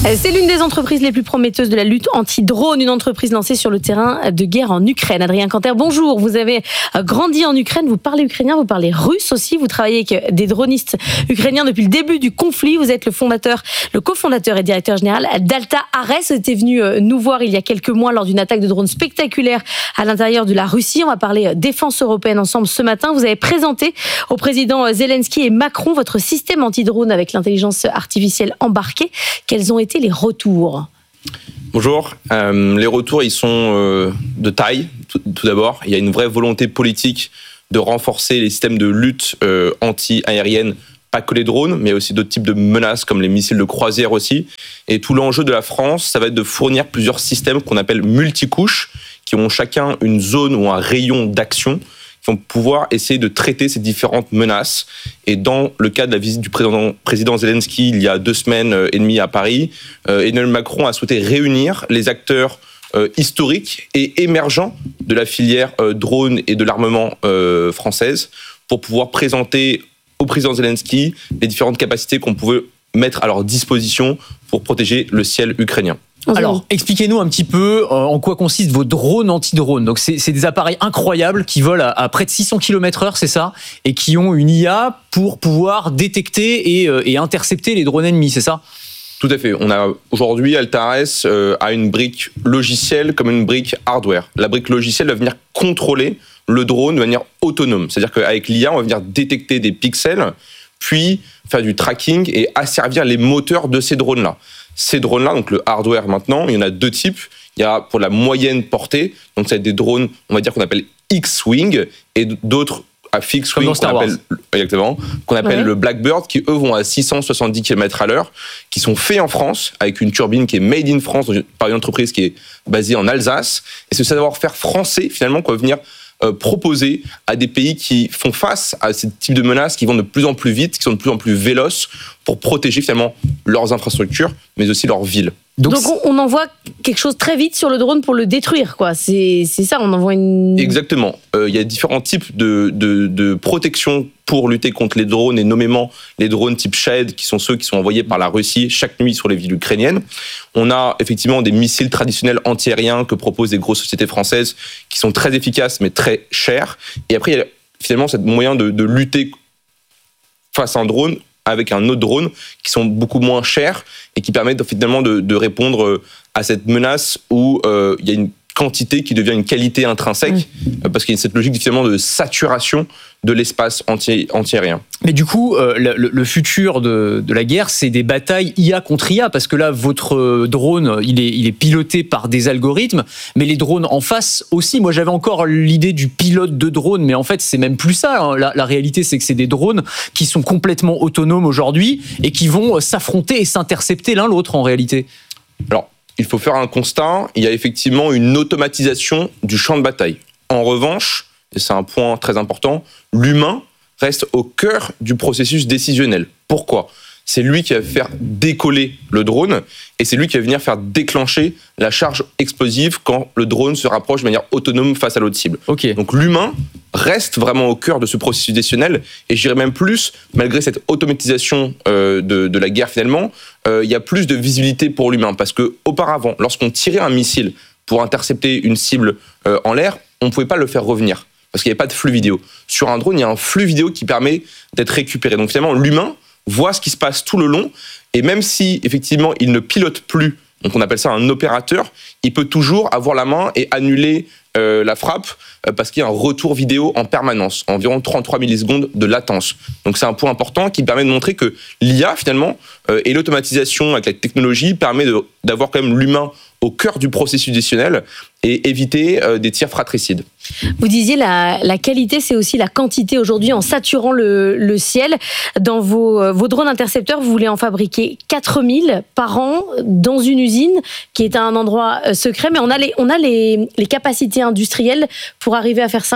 S7: C'est l'une des entreprises les plus prometteuses de la lutte anti-drone, une entreprise lancée sur le terrain de guerre en Ukraine. Adrien Canter, bonjour. Vous avez grandi en Ukraine, vous parlez ukrainien, vous parlez russe aussi. Vous travaillez avec des dronistes ukrainiens depuis le début du conflit. Vous êtes le fondateur, le cofondateur et directeur général d'Alta Ares. Vous étiez venu nous voir il y a quelques mois lors d'une attaque de drone spectaculaire à l'intérieur de la Russie. On va parler défense européenne ensemble ce matin. Vous avez présenté au président Zelensky et Macron votre système anti-drone avec l'intelligence artificielle embarquée. Quels ont été les retours ?
S8: Bonjour. Euh, les retours, ils sont euh, de taille, tout, tout d'abord. Il y a une vraie volonté politique de renforcer les systèmes de lutte euh, anti-aérienne, pas que les drones, mais aussi d'autres types de menaces, comme les missiles de croisière aussi. Et tout l'enjeu de la France, ça va être de fournir plusieurs systèmes qu'on appelle multicouches, qui ont chacun une zone ou un rayon d'action, qui vont pouvoir essayer de traiter ces différentes menaces. Et dans le cas de la visite du président, président Zelensky il y a deux semaines et demie à Paris, euh, Emmanuel Macron a souhaité réunir les acteurs euh, historiques et émergents de la filière euh, drone et de l'armement euh, française pour pouvoir présenter au président Zelensky les différentes capacités qu'on pouvait mettre à leur disposition pour protéger le ciel ukrainien.
S9: Alors, expliquez-nous un petit peu en quoi consistent vos drones anti-drones. Donc, c'est, c'est des appareils incroyables qui volent à, à près de six cents kilomètres heure, c'est ça ? Et qui ont une I A pour pouvoir détecter et, euh, et intercepter les drones ennemis, c'est ça ?
S8: Tout à fait. On a aujourd'hui, Alta Ares euh, a une brique logicielle comme une brique hardware. La brique logicielle va venir contrôler le drone de manière autonome. C'est-à-dire qu'avec l'I A, on va venir détecter des pixels, puis faire du tracking et asservir les moteurs de ces drones-là. Ces drones-là, donc le hardware maintenant, il y en a deux types. Il y a pour la moyenne portée, donc c'est des drones, on va dire qu'on appelle X-Wing, et d'autres à fixed wing qu'on appelle, exactement, qu'on appelle ouais. le Blackbird, qui eux vont à six cent soixante-dix kilomètres à l'heure, qui sont faits en France, avec une turbine qui est made in France, par une entreprise qui est basée en Alsace. Et ce savoir-faire français, finalement, qu'on va venir euh, proposer à des pays qui font face à ce type de menaces, qui vont de plus en plus vite, qui sont de plus en plus véloces, pour protéger finalement leurs infrastructures, mais aussi leurs villes.
S7: Donc, Donc on envoie quelque chose très vite sur le drone pour le détruire, quoi. C'est, c'est ça, on envoie une...
S8: Exactement. Euh, il y a différents types de, de, de protection pour lutter contre les drones, et nommément les drones type Shahed, qui sont ceux qui sont envoyés par la Russie chaque nuit sur les villes ukrainiennes. On a effectivement des missiles traditionnels antiaériens que proposent des grosses sociétés françaises, qui sont très efficaces, mais très chers. Et après, il y a finalement ce moyen de, de lutter face à un drone avec un autre drone, qui sont beaucoup moins chers et qui permettent finalement de, de répondre à cette menace où euh, il y a une quantité qui devient une qualité intrinsèque, oui. parce qu'il y a cette logique finalement de saturation de l'espace anti, anti-aérien.
S9: Mais du coup, euh, le, le futur de, de la guerre, c'est des batailles I A contre I A, parce que là, votre drone, il est, il est piloté par des algorithmes, mais les drones en face aussi. Moi, j'avais encore l'idée du pilote de drone, mais en fait, c'est même plus ça. Hein. La, la réalité, c'est que c'est des drones qui sont complètement autonomes aujourd'hui et qui vont s'affronter et s'intercepter l'un l'autre, en réalité.
S8: Alors, il faut faire un constat, il y a effectivement une automatisation du champ de bataille. En revanche, et c'est un point très important, l'humain reste au cœur du processus décisionnel. Pourquoi ? C'est lui qui va faire décoller le drone et c'est lui qui va venir faire déclencher la charge explosive quand le drone se rapproche de manière autonome face à l'autre cible.
S9: Okay.
S8: Donc l'humain reste vraiment au cœur de ce processus décisionnel, et je dirais même plus, malgré cette automatisation euh, de, de la guerre finalement, euh, il y a plus de visibilité pour l'humain, parce que auparavant, lorsqu'on tirait un missile pour intercepter une cible euh, en l'air, on ne pouvait pas le faire revenir, parce qu'il n'y avait pas de flux vidéo. Sur un drone, il y a un flux vidéo qui permet d'être récupéré. Donc finalement, l'humain voit ce qui se passe tout le long, et même si effectivement il ne pilote plus, donc on appelle ça un opérateur, il peut toujours avoir la main et annuler euh, la frappe euh, parce qu'il y a un retour vidéo en permanence, environ trente-trois millisecondes de latence. Donc c'est un point important qui permet de montrer que l'I A finalement euh, et l'automatisation avec la technologie permet de, d'avoir quand même l'humain au cœur du processus décisionnel et éviter euh, des tirs fratricides.
S7: Vous disiez la, la qualité, c'est aussi la quantité. Aujourd'hui, en saturant le, le ciel, dans vos, vos drones intercepteurs, vous voulez en fabriquer quatre mille par an dans une usine qui est à un endroit secret, mais on a les, on a les, les capacités industrielles pour arriver à faire ça ?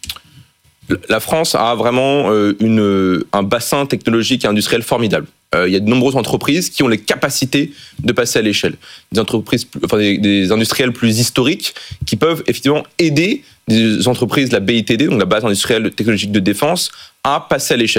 S8: La France a vraiment euh, une, un bassin technologique et industriel formidable. Euh, il y a de nombreuses entreprises qui ont les capacités de passer à l'échelle. Des entreprises, enfin des, des industriels plus historiques qui peuvent effectivement aider des entreprises, la B I T D, donc la base industrielle technologique de défense, à passer à l'échelle.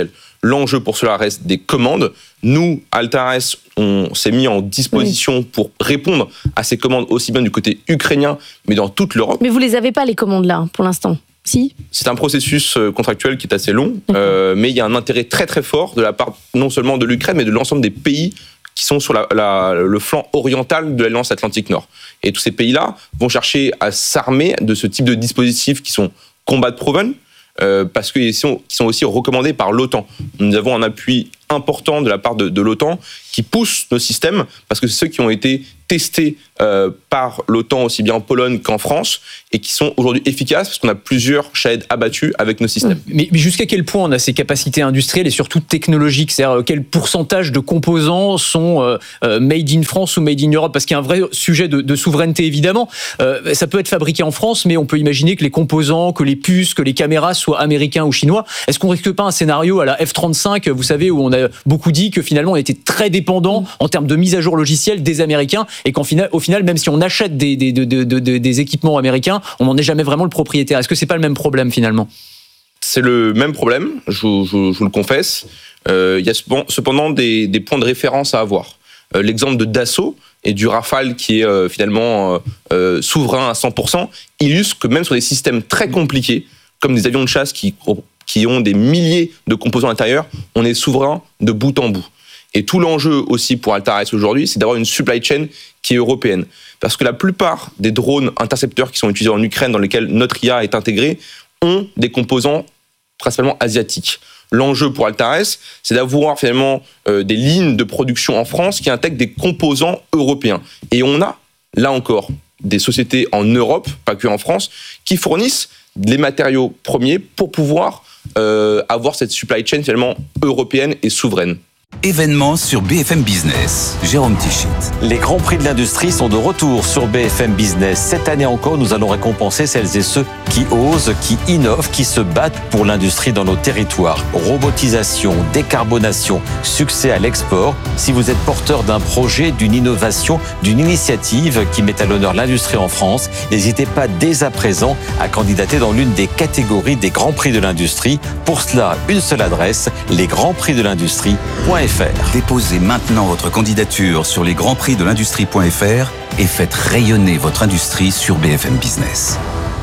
S8: L'enjeu pour cela reste des commandes. Nous, Altares, on s'est mis en disposition oui. pour répondre à ces commandes aussi bien du côté ukrainien, mais dans toute l'Europe.
S7: Mais vous les avez pas, les commandes là, pour l'instant? Si.
S8: C'est un processus contractuel qui est assez long, euh, mais il y a un intérêt très très fort de la part non seulement de l'Ukraine, mais de l'ensemble des pays qui sont sur la, la, le flanc oriental de l'Alliance Atlantique Nord. Et tous ces pays-là vont chercher à s'armer de ce type de dispositifs qui sont combat proven, euh, parce qu'ils sont, qui sont aussi recommandés par l'OTAN. Nous avons un appui important de la part de, de l'OTAN qui pousse nos systèmes, parce que c'est ceux qui ont été testés euh, par l'OTAN aussi bien en Pologne qu'en France, et qui sont aujourd'hui efficaces, parce qu'on a plusieurs Shahed abattus avec nos systèmes.
S9: Mais, mais jusqu'à quel point on a ces capacités industrielles et surtout technologiques? C'est-à-dire quel pourcentage de composants sont euh, euh, made in France ou made in Europe? Parce qu'il y a un vrai sujet de, de souveraineté, évidemment. Euh, ça peut être fabriqué en France, mais on peut imaginer que les composants, que les puces, que les caméras soient américains ou chinois. Est-ce qu'on risque pas un scénario à la F trente-cinq, vous savez, où on a beaucoup dit que finalement on était très dépendant mmh. en termes de mise à jour logicielle des Américains, et qu'au final, au final, même si on achète des, des, de, de, de, des équipements américains, on n'en est jamais vraiment le propriétaire. Est-ce que c'est pas le même problème finalement?
S8: C'est le même problème, je, je, je vous le confesse. Euh, il y a cependant des, des points de référence à avoir. Euh, l'exemple de Dassault et du Rafale qui est euh, finalement euh, souverain à cent pour cent illustre que même sur des systèmes très compliqués, comme des avions de chasse qui, qui ont des milliers de composants à l'intérieur, on est souverain de bout en bout. Et tout l'enjeu aussi pour Altares aujourd'hui, c'est d'avoir une supply chain qui est européenne. Parce que la plupart des drones intercepteurs qui sont utilisés en Ukraine, dans lesquels notre I A est intégrée, ont des composants principalement asiatiques. L'enjeu pour Altares, c'est d'avoir finalement euh, des lignes de production en France qui intègrent des composants européens. Et on a, là encore, des sociétés en Europe, pas que en France, qui fournissent les matériaux premiers pour pouvoir euh, avoir cette supply chain finalement européenne et souveraine.
S6: Événement sur B F M Business. Jérôme Tichit.
S10: Les grands prix de l'industrie sont de retour sur B F M Business. Cette année encore, nous allons récompenser celles et ceux qui osent, qui innovent, qui se battent pour l'industrie dans nos territoires. Robotisation, décarbonation, succès à l'export. Si vous êtes porteur d'un projet, d'une innovation, d'une initiative qui met à l'honneur l'industrie en France, n'hésitez pas dès à présent à candidater dans l'une des catégories des grands prix de l'industrie. Pour cela, une seule adresse, les grands prix de l'industrie point f r.
S6: Déposez maintenant votre candidature sur les grands prix de l'industrie point f r et faites rayonner votre industrie sur B F M Business.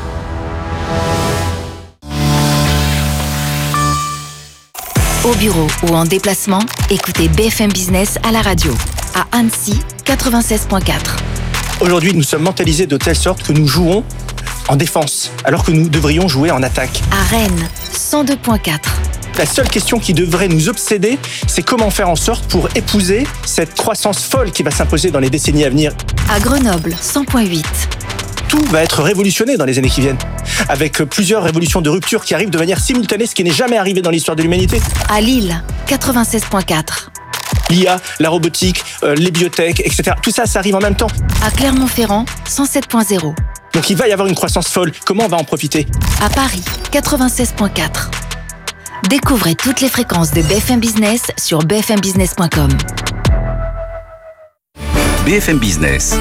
S11: Au bureau ou en déplacement, écoutez B F M Business à la radio. À Annecy, quatre-vingt-seize point quatre.
S12: Aujourd'hui, nous sommes mentalisés de telle sorte que nous jouons en défense, alors que nous devrions jouer en attaque.
S11: À Rennes, cent deux point quatre.
S12: La seule question qui devrait nous obséder, c'est comment faire en sorte pour épouser cette croissance folle qui va s'imposer dans les décennies à venir.
S11: À Grenoble, cent point huit.
S12: Tout va être révolutionné dans les années qui viennent, avec plusieurs révolutions de rupture qui arrivent de manière simultanée, ce qui n'est jamais arrivé dans l'histoire de l'humanité.
S11: À Lille, quatre-vingt-seize point quatre.
S12: L'I A, la robotique, euh, les biotech, et cetera. Tout ça, ça arrive en même temps.
S11: À Clermont-Ferrand, cent sept point zéro.
S12: Donc il va y avoir une croissance folle. Comment on va en profiter?
S11: À Paris, quatre-vingt-seize point quatre. Découvrez toutes les fréquences de B F M Business sur b f m business point com.
S6: B F M Business.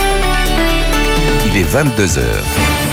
S6: Il est vingt-deux heures.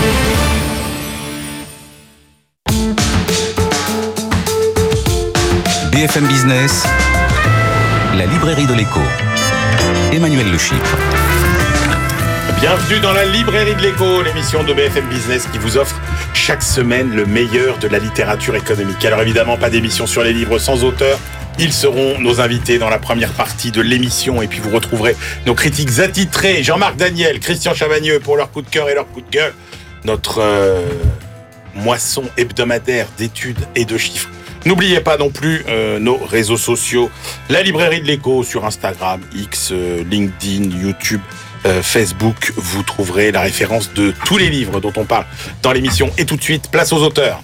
S6: B F M Business, la librairie de l'écho. Emmanuel Le Chypre.
S13: Bienvenue dans la librairie de l'écho, l'émission de B F M Business qui vous offre chaque semaine le meilleur de la littérature économique. Alors évidemment, pas d'émission sur les livres sans auteur. Ils seront nos invités dans la première partie de l'émission. Et puis vous retrouverez nos critiques attitrés, Jean-Marc Daniel, Christian Chavagneux pour leur coup de cœur et leur coup de gueule. Notre euh, moisson hebdomadaire d'études et de chiffres. N'oubliez pas non plus euh, nos réseaux sociaux. La librairie de l'écho sur Instagram, X, euh, LinkedIn, YouTube, euh, Facebook. Vous trouverez la référence de tous les livres dont on parle dans l'émission. Et tout de suite, place aux auteurs.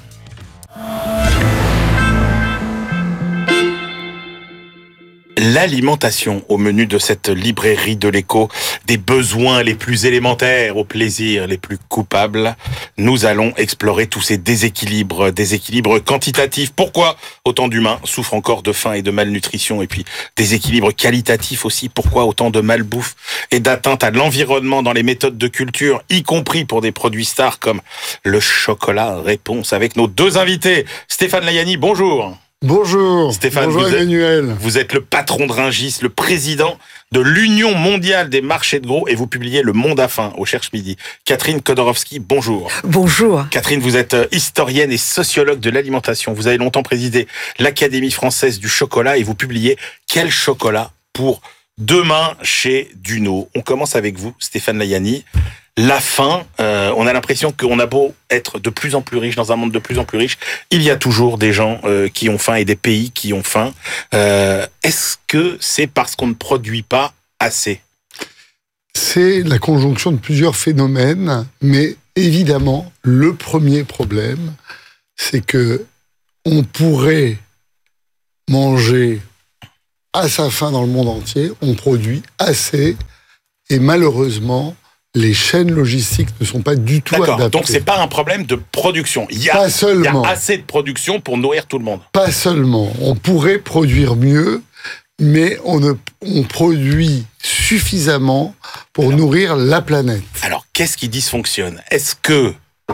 S13: L'alimentation au menu de cette librairie de l'écho, des besoins les plus élémentaires aux plaisirs les plus coupables. Nous allons explorer tous ces déséquilibres, déséquilibres quantitatifs. Pourquoi autant d'humains souffrent encore de faim et de malnutrition, et puis déséquilibres qualitatifs aussi. Pourquoi autant de malbouffe et d'atteinte à l'environnement dans les méthodes de culture, y compris pour des produits stars comme le chocolat? Réponse avec nos deux invités. Stéphane Layani, bonjour. Bonjour. Stéphane,
S14: Bonjour
S13: vous
S14: Emmanuel.
S13: Êtes, vous êtes le patron de Rungis, le président de l'Union mondiale des marchés de gros et vous publiez Le Monde à faim au Cherche Midi. Catherine Kodorowski, bonjour.
S15: Bonjour.
S13: Catherine, vous êtes historienne et sociologue de l'alimentation. Vous avez longtemps présidé l'Académie française du chocolat et vous publiez Quel chocolat pour demain chez Duno. On commence avec vous, Stéphane Layani. La faim, euh, on a l'impression qu'on a beau être de plus en plus riche, dans un monde de plus en plus riche, il y a toujours des gens euh, qui ont faim et des pays qui ont faim. Euh, est-ce que c'est parce qu'on ne produit pas assez ?
S14: C'est la conjonction de plusieurs phénomènes, mais évidemment, le premier problème, c'est que on pourrait manger à sa faim dans le monde entier, on produit assez, et malheureusement, les chaînes logistiques ne sont pas du tout
S13: D'accord,
S14: adaptées.
S13: donc c'est pas un problème de production. Il y, a,
S14: pas seulement.
S13: il y a assez de production pour nourrir tout le monde.
S14: Pas seulement. On pourrait produire mieux, mais on, ne, on produit suffisamment pour alors, nourrir la planète.
S13: Alors, qu'est-ce qui dysfonctionne ? Est-ce que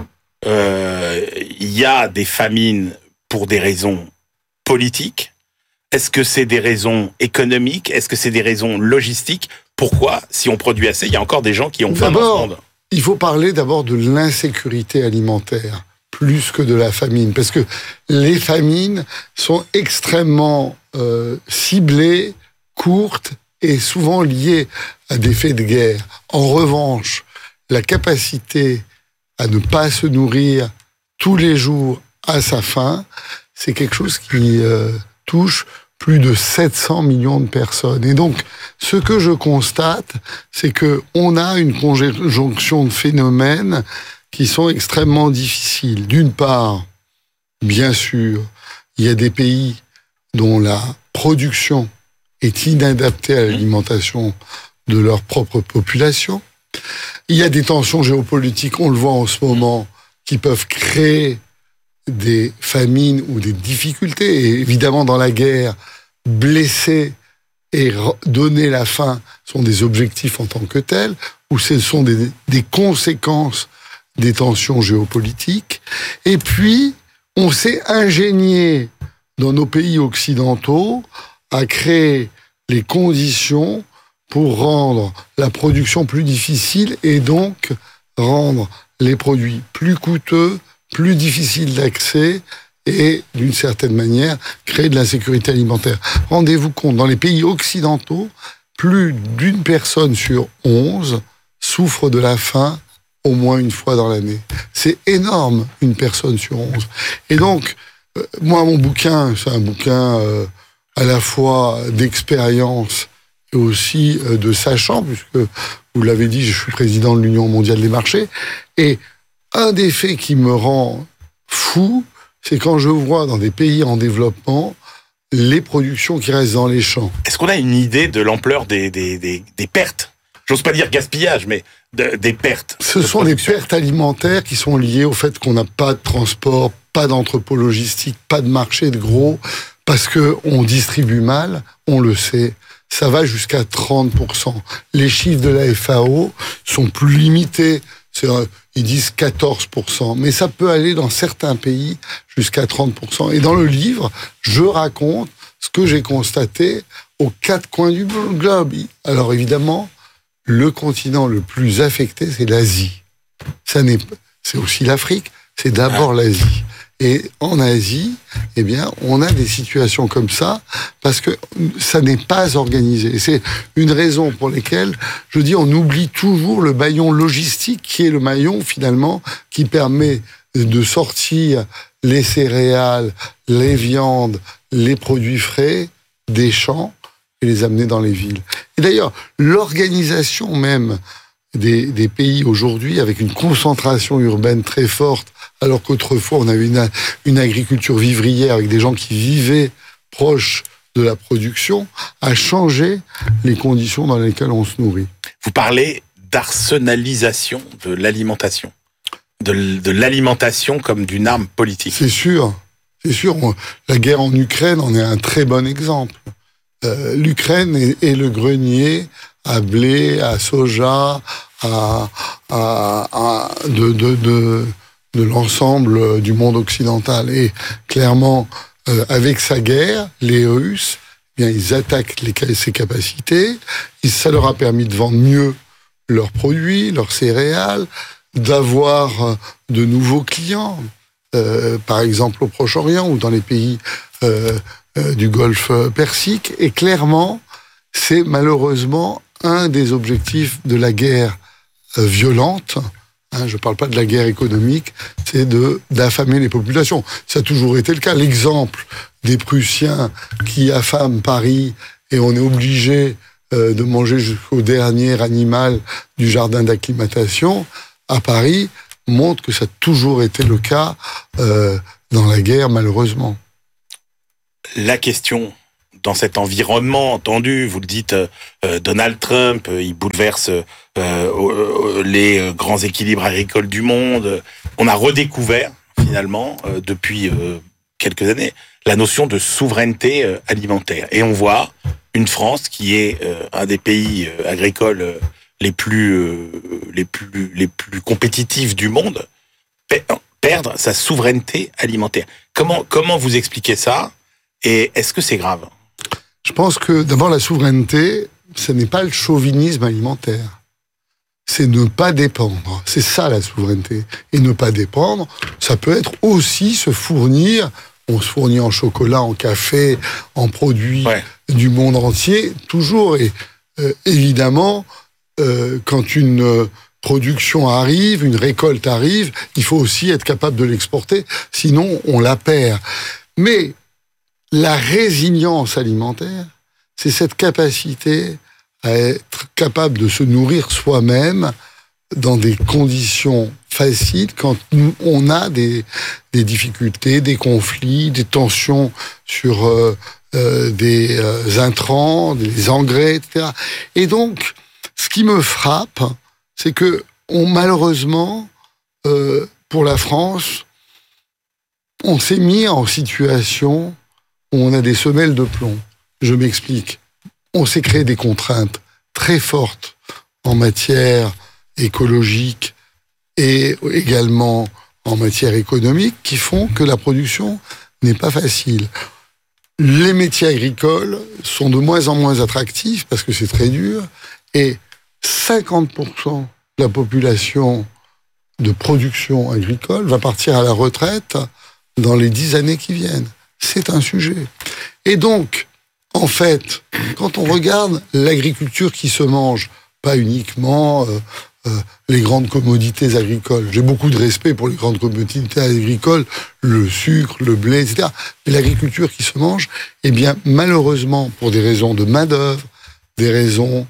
S13: euh, il y a des famines pour des raisons politiques ? Est-ce que c'est des raisons économiques ? Est-ce que c'est des raisons logistiques ? Pourquoi, si on produit assez, il y a encore des gens qui ont faim dans ce monde ?
S14: Il faut parler d'abord de l'insécurité alimentaire, plus que de la famine. Parce que les famines sont extrêmement euh, ciblées, courtes et souvent liées à des faits de guerre. En revanche, la capacité à ne pas se nourrir tous les jours à sa faim, c'est quelque chose qui euh, touche plus de sept cents millions de personnes. Et donc, ce que je constate, c'est que on a une conjonction de phénomènes qui sont extrêmement difficiles. D'une part, bien sûr, il y a des pays dont la production est inadaptée à l'alimentation de leur propre population. Il y a des tensions géopolitiques, on le voit en ce moment, qui peuvent créer des famines ou des difficultés. Et évidemment, dans la guerre, blesser et donner la faim sont des objectifs en tant que tels, ou ce sont des, des conséquences des tensions géopolitiques. Et puis, on s'est ingénié dans nos pays occidentaux à créer les conditions pour rendre la production plus difficile et donc rendre les produits plus coûteux, plus difficiles d'accès et, d'une certaine manière, créer de l'insécurité alimentaire. Rendez-vous compte, dans les pays occidentaux, plus d'une personne sur onze souffre de la faim au moins une fois dans l'année. C'est énorme, une personne sur onze. Et donc, euh, moi, mon bouquin, c'est un bouquin euh, à la fois d'expérience et aussi euh, de sachant, puisque, vous l'avez dit, je suis président de l'Union mondiale des marchés, et un des faits qui me rend fou, c'est quand je vois dans des pays en développement les productions qui restent dans les champs.
S13: Est-ce qu'on a une idée de l'ampleur des, des, des, des pertes ? J'ose pas dire gaspillage, mais de, des pertes.
S14: Ce sont des pertes alimentaires qui sont liées au fait qu'on n'a pas de transport, pas d'entrepôt logistique, pas de marché de gros, parce que on distribue mal, on le sait. Ça va jusqu'à trente pour cent. Les chiffres de la F A O sont plus limités. C'est, ils disent quatorze pour cent, mais ça peut aller dans certains pays jusqu'à trente pour cent. Et dans le livre, je raconte ce que j'ai constaté aux quatre coins du globe. Alors évidemment, le continent le plus affecté, c'est l'Asie. Ça n'est, c'est aussi l'Afrique, c'est d'abord l'Asie. Et en Asie, eh bien, on a des situations comme ça parce que ça n'est pas organisé. Et c'est une raison pour laquelle, je dis, on oublie toujours le maillon logistique qui est le maillon, finalement, qui permet de sortir les céréales, les viandes, les produits frais des champs et les amener dans les villes. Et d'ailleurs, l'organisation même des, des pays aujourd'hui, avec une concentration urbaine très forte, alors qu'autrefois on avait une, une agriculture vivrière avec des gens qui vivaient proches de la production, a changé les conditions dans lesquelles on se nourrit.
S13: Vous parlez d'arsenalisation de l'alimentation, de, de l'alimentation comme d'une arme politique.
S14: C'est sûr, c'est sûr. On, la guerre en Ukraine en est un très bon exemple. Euh, L'Ukraine est, est le grenier à blé, à soja, à, à, à de, de, de, de l'ensemble du monde occidental. Et clairement, euh, avec sa guerre, les Russes, eh bien, ils attaquent les, ses capacités. Et ça leur a permis de vendre mieux leurs produits, leurs céréales, d'avoir de nouveaux clients, euh, par exemple au Proche-Orient ou dans les pays euh, euh, du Golfe Persique. Et clairement, c'est malheureusement un des objectifs de la guerre euh, violente. Hein, je ne parle pas de la guerre économique, c'est de d'affamer les populations. Ça a toujours été le cas. L'exemple des Prussiens qui affament Paris et on est obligé euh, de manger jusqu'au dernier animal du jardin d'acclimatation à Paris montre que ça a toujours été le cas euh, dans la guerre, malheureusement.
S13: La question dans cet environnement entendu, vous le dites, euh, Donald Trump, euh, il bouleverse euh, euh, les grands équilibres agricoles du monde. On a redécouvert, finalement, euh, depuis euh, quelques années, la notion de souveraineté euh, alimentaire. Et on voit une France qui est euh, un des pays euh, agricoles euh, les plus, euh, les plus, les plus compétitifs du monde, perdre sa souveraineté alimentaire. Comment, comment vous expliquez ça? Et est-ce que c'est grave?
S14: Je pense que d'abord la souveraineté, ce n'est pas le chauvinisme alimentaire. C'est ne pas dépendre. C'est ça la souveraineté. Et ne pas dépendre, ça peut être aussi se fournir. On se fournit en chocolat, en café, en produits ouais. du monde entier, toujours. Et euh, évidemment, euh, quand une euh, production arrive, une récolte arrive, il faut aussi être capable de l'exporter, sinon on la perd. Mais la résilience alimentaire, c'est cette capacité à être capable de se nourrir soi-même dans des conditions faciles quand on a des, des difficultés, des conflits, des tensions sur euh, euh, des euh, intrants, des engrais, et cetera. Et donc, ce qui me frappe, c'est que on, malheureusement, euh, pour la France, on s'est mis en situation où on a des semelles de plomb. Je m'explique. On s'est créé des contraintes très fortes en matière écologique et également en matière économique qui font que la production n'est pas facile. Les métiers agricoles sont de moins en moins attractifs parce que c'est très dur et cinquante pour cent de la population de production agricole va partir à la retraite dans les dix années qui viennent. C'est un sujet. Et donc, en fait, quand on regarde l'agriculture qui se mange, pas uniquement euh, euh, les grandes commodités agricoles. J'ai beaucoup de respect pour les grandes commodités agricoles, le sucre, le blé, et cetera. Mais l'agriculture qui se mange, eh bien, malheureusement, pour des raisons de main-d'œuvre, des raisons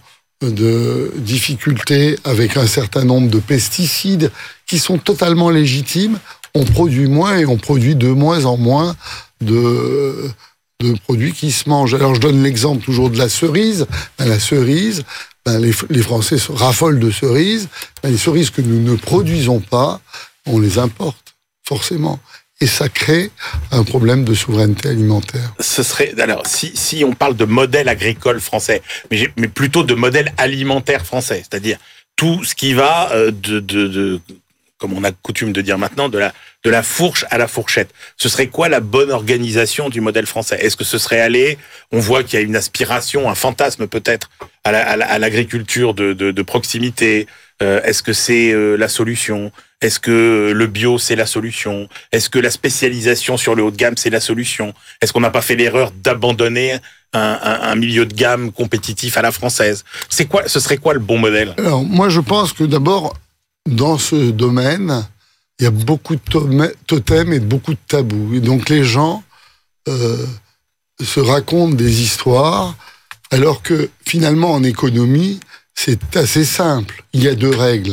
S14: de difficultés avec un certain nombre de pesticides qui sont totalement légitimes, on produit moins et on produit de moins en moins de... de produits qui se mangent. Alors, je donne l'exemple toujours de la cerise. Ben, la cerise, ben, les, les Français raffolent de cerises. Ben, les cerises que nous ne produisons pas, on les importe, forcément. Et ça crée un problème de souveraineté alimentaire.
S13: Ce serait, alors, si, si on parle de modèle agricole français, mais, mais plutôt de modèle alimentaire français, c'est-à-dire tout ce qui va euh, de, de, de, comme on a coutume de dire maintenant, de la, de la fourche à la fourchette. Ce serait quoi la bonne organisation du modèle français? Est-ce que ce serait aller, on voit qu'il y a une aspiration, un fantasme peut-être, à, la, à, la, à l'agriculture de, de, de proximité. Euh, est-ce que c'est euh, la solution? Est-ce que le bio, c'est la solution? Est-ce que la spécialisation sur le haut de gamme, c'est la solution? Est-ce qu'on n'a pas fait l'erreur d'abandonner un, un, un milieu de gamme compétitif à la française? C'est quoi, ce serait quoi le bon modèle?
S14: Alors, moi, je pense que d'abord, dans ce domaine, il y a beaucoup de totems et beaucoup de tabous. Et donc, les gens euh, se racontent des histoires, alors que, finalement, en économie, c'est assez simple. Il y a deux règles.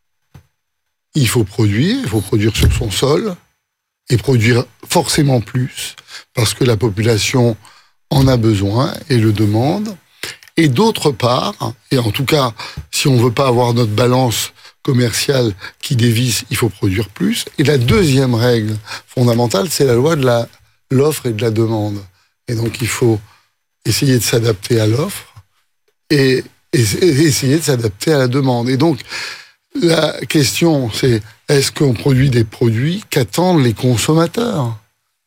S14: Il faut produire, il faut produire sur son sol, et produire forcément plus, parce que la population en a besoin et le demande. Et d'autre part, et en tout cas, si on veut pas avoir notre balance commerciale qui dévisse, il faut produire plus. Et la deuxième règle fondamentale, c'est la loi de la, l'offre et de la demande. Et donc, il faut essayer de s'adapter à l'offre et, et, et essayer de s'adapter à la demande. Et donc, la question, c'est est-ce qu'on produit des produits qu'attendent les consommateurs?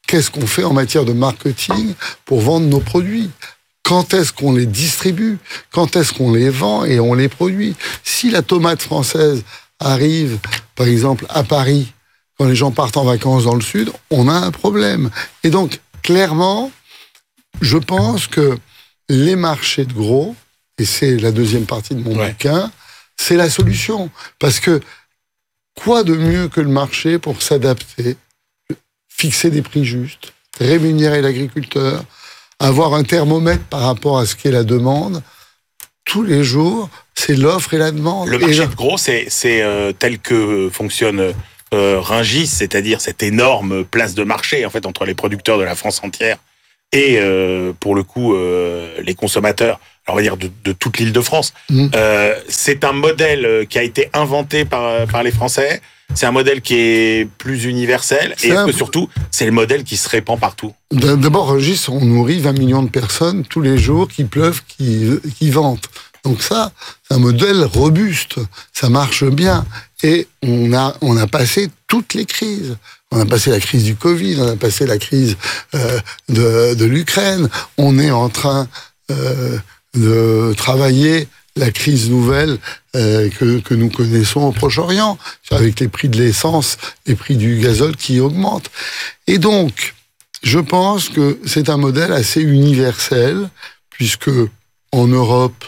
S14: qu'est-ce qu'on fait en matière de marketing pour vendre nos produits ? Quand est-ce qu'on les distribue ? Quand est-ce qu'on les vend et on les produit ? Si la tomate française arrive, par exemple, à Paris, quand les gens partent en vacances dans le Sud, on a un problème. Et donc, clairement, je pense que les marchés de gros, et c'est la deuxième partie de mon ouais. bouquin, c'est la solution. Parce que quoi de mieux que le marché pour s'adapter, fixer des prix justes, rémunérer l'agriculteur, avoir un thermomètre par rapport à ce qu'est la demande, tous les jours, c'est l'offre et la demande.
S13: Le marché
S14: et
S13: de gros, c'est, c'est euh, tel que fonctionne euh, Rungis, c'est-à-dire cette énorme place de marché en fait entre les producteurs de la France entière et euh, pour le coup euh, les consommateurs, alors on va dire de, de toute l'Île-de-France. Mmh. Euh, c'est un modèle qui a été inventé par, par les Français. C'est un modèle qui est plus universel c'est et est-ce un... que surtout, c'est le modèle qui se répand partout.
S14: D'abord, Rungis, on nourrit vingt millions de personnes tous les jours qui pleuvent, qui, qui vantent. Donc ça, c'est un modèle robuste, ça marche bien. Et on a, on a passé toutes les crises. On a passé la crise du Covid, on a passé la crise euh, de, de l'Ukraine. On est en train euh, de travailler la crise nouvelle euh, que, que nous connaissons au Proche-Orient, avec les prix de l'essence, les prix du gazole qui augmentent. Et donc, je pense que c'est un modèle assez universel, puisque en Europe,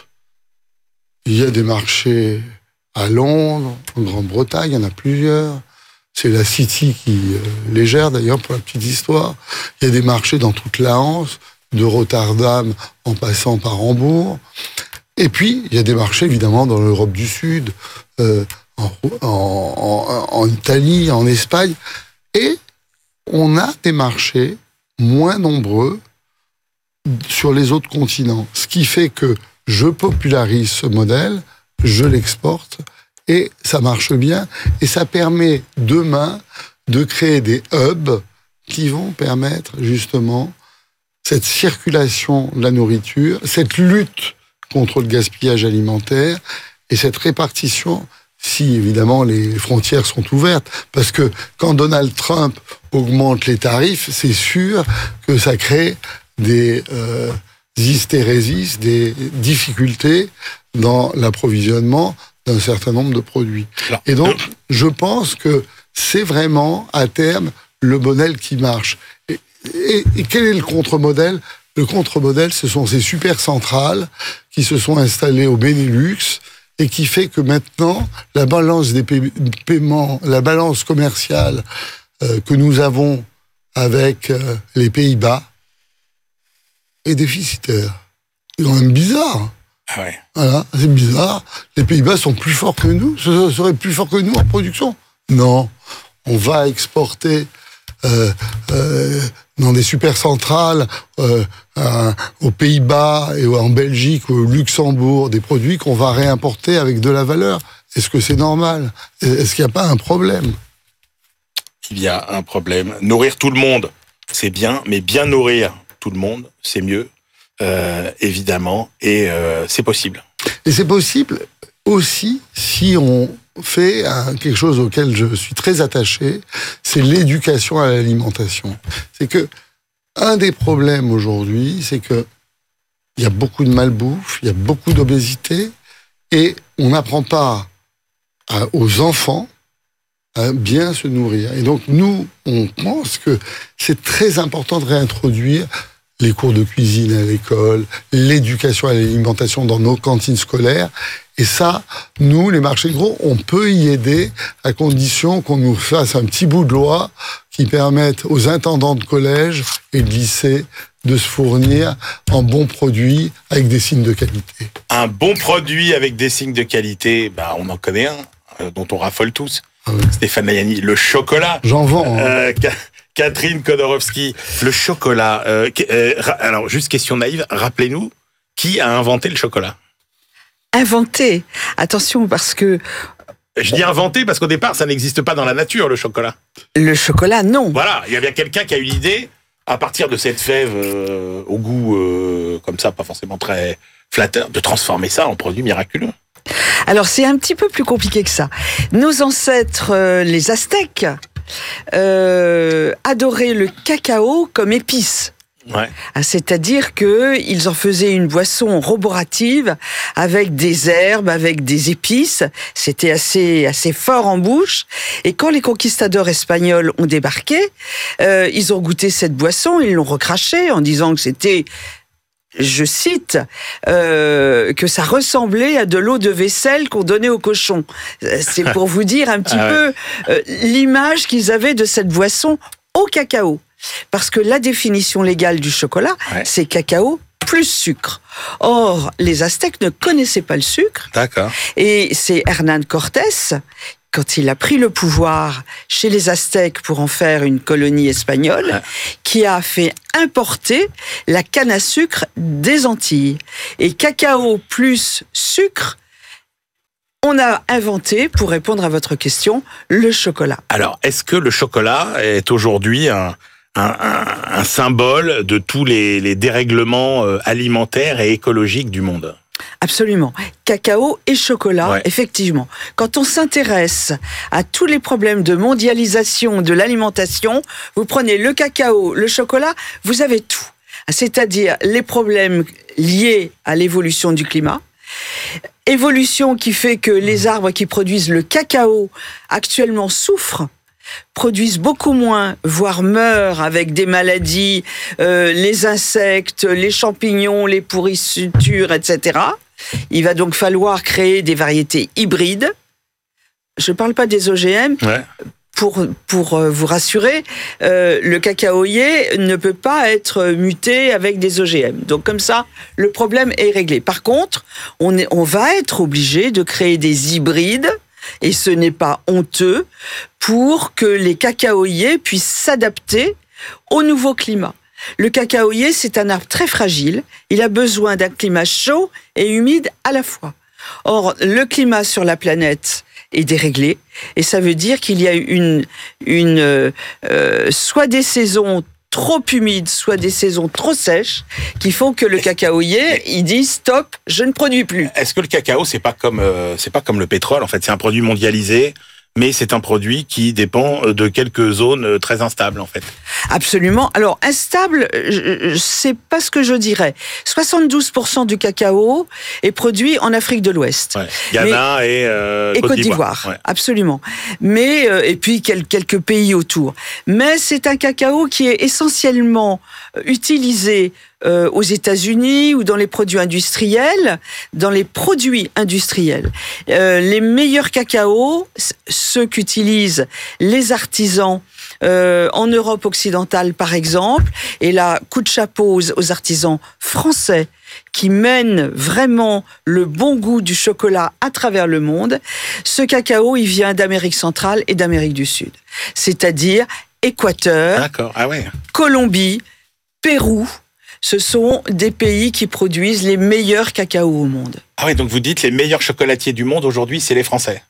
S14: il y a des marchés à Londres, en Grande-Bretagne, il y en a plusieurs. C'est la City qui euh, les gère, d'ailleurs, pour la petite histoire. Il y a des marchés dans toute la Hanse, de Rotterdam en passant par Hambourg. Et puis, il y a des marchés, évidemment, dans l'Europe du Sud, euh, en, en, en, en Italie, en Espagne. Et on a des marchés moins nombreux sur les autres continents. Ce qui fait que je popularise ce modèle, je l'exporte, et ça marche bien. Et ça permet, demain, de créer des hubs qui vont permettre, justement, cette circulation de la nourriture, cette lutte contre le gaspillage alimentaire et cette répartition, si évidemment les frontières sont ouvertes. Parce que quand Donald Trump augmente les tarifs, c'est sûr que ça crée des euh, hystérésis, des difficultés dans l'approvisionnement d'un certain nombre de produits. Et donc, je pense que c'est vraiment, à terme, le modèle qui marche. Et, et, et quel est le contre-modèle ? Le contre-modèle, ce sont ces super centrales qui se sont installées au Benelux et qui fait que maintenant, la balance des paiements, la balance commerciale euh, que nous avons avec euh, les Pays-Bas est déficitaire. C'est quand même bizarre.
S13: Ah ouais.
S14: Voilà, c'est bizarre. Les Pays-Bas sont plus forts que nous. Ce serait plus fort que nous en production. Non. On va exporter euh, euh, dans des supercentrales euh, euh, aux Pays-Bas et en Belgique ou au Luxembourg des produits qu'on va réimporter avec de la valeur. Est-ce que c'est normal ? Est-ce qu'il n'y a pas un problème ?
S13: Il y a un problème. Nourrir tout le monde, c'est bien, mais bien nourrir tout le monde, c'est mieux, euh, évidemment, et euh, c'est possible.
S14: Et c'est possible aussi si on fait un, quelque chose auquel je suis très attaché, c'est l'éducation à l'alimentation. C'est que un des problèmes aujourd'hui, c'est que il y a beaucoup de malbouffe, il y a beaucoup d'obésité, et on n'apprend pas à, aux enfants à bien se nourrir. Et donc nous, on pense que c'est très important de réintroduire les cours de cuisine à l'école, l'éducation à l'alimentation dans nos cantines scolaires. Et ça, nous, les marchés de gros, on peut y aider à condition qu'on nous fasse un petit bout de loi qui permette aux intendants de collège et de lycée de se fournir en bons produits avec des signes de qualité.
S13: Un bon produit avec des signes de qualité, bah, on en connaît un, euh, dont on raffole tous. Ah oui. Stéphane Layani, le chocolat.
S14: J'en vends. Hein.
S13: Euh, Catherine Kodorowski, le chocolat. Euh, euh, alors, juste question naïve, rappelez-nous, qui a inventé le chocolat ?
S15: Inventé. Attention, parce que...
S13: Je dis inventé parce qu'au départ, ça n'existe pas dans la nature, le chocolat.
S15: Le chocolat, non.
S13: Voilà, il y a bien quelqu'un qui a eu l'idée, à partir de cette fève euh, au goût euh, comme ça, pas forcément très flatteur, de transformer ça en produit miraculeux.
S15: Alors, c'est un petit peu plus compliqué que ça. Nos ancêtres, euh, les Aztèques, euh, adoraient le cacao comme épice.
S13: Ouais.
S15: C'est-à-dire qu'ils en faisaient une boisson roborative avec des herbes, avec des épices. C'était assez assez fort en bouche. Et quand les conquistadors espagnols ont débarqué, euh, ils ont goûté cette boisson, ils l'ont recrachée en disant que c'était, je cite, euh, que ça ressemblait à de l'eau de vaisselle qu'on donnait aux cochons. C'est pour vous dire un petit ah ouais. peu euh, l'image qu'ils avaient de cette boisson au cacao. Parce que la définition légale du chocolat, ouais. c'est cacao plus sucre. Or, les Aztèques ne connaissaient pas le sucre.
S13: D'accord.
S15: Et c'est Hernán Cortés, quand il a pris le pouvoir chez les Aztèques pour en faire une colonie espagnole, ouais. qui a fait importer la canne à sucre des Antilles. Et cacao plus sucre, on a inventé, pour répondre à votre question, le chocolat.
S13: Alors, est-ce que le chocolat est aujourd'hui un... Un, un, un symbole de tous les, les dérèglements alimentaires et écologiques du monde?
S15: Absolument. Cacao et chocolat, ouais. effectivement. Quand on s'intéresse à tous les problèmes de mondialisation de l'alimentation, vous prenez le cacao, le chocolat, vous avez tout. C'est-à-dire les problèmes liés à l'évolution du climat, évolution qui fait que les arbres qui produisent le cacao actuellement souffrent, produisent beaucoup moins, voire meurent avec des maladies, euh, les insectes, les champignons, les pourrissures, et cetera. Il va donc falloir créer des variétés hybrides. Je ne parle pas des O G M. Ouais. Pour, pour vous rassurer, euh, le cacaoyer ne peut pas être muté avec des O G M. Donc comme ça, le problème est réglé. Par contre, on, est, on va être obligé de créer des hybrides, et ce n'est pas honteux, pour que les cacaoyers puissent s'adapter au nouveau climat. Le cacaoyer, c'est un arbre très fragile. Il a besoin d'un climat chaud et humide à la fois. Or, le climat sur la planète est déréglé, et ça veut dire qu'il y a une, une euh, soit des saisons trop humides, soit des saisons trop sèches, qui font que le cacaoyer, il dit stop, je ne produis plus.
S13: Est-ce que le cacao, c'est pas comme euh, c'est pas comme le pétrole, en fait, c'est un produit mondialisé, mais c'est un produit qui dépend de quelques zones très instables, en fait.
S15: Absolument. Alors, instable, c'est pas ce que je dirais. soixante-douze pour cent du cacao est produit en Afrique de l'Ouest.
S13: Ouais. Ghana mais, et, euh,
S15: et
S13: Côte,
S15: Côte d'Ivoire. d'Ivoire. Ouais. Absolument. Mais, euh, et puis quelques pays autour. Mais c'est un cacao qui est essentiellement utilisé Euh, aux États-Unis ou dans les produits industriels, dans les produits industriels. Euh, les meilleurs cacaos, ceux qu'utilisent les artisans euh, en Europe occidentale, par exemple, et là, coup de chapeau aux, aux artisans français qui mènent vraiment le bon goût du chocolat à travers le monde. Ce cacao, il vient d'Amérique centrale et d'Amérique du Sud. C'est-à-dire Équateur,
S13: D'accord. Ah ouais.
S15: Colombie, Pérou. Ce sont des pays qui produisent les meilleurs cacaos au monde.
S13: Ah oui, donc vous dites les meilleurs chocolatiers du monde aujourd'hui, c'est les Français.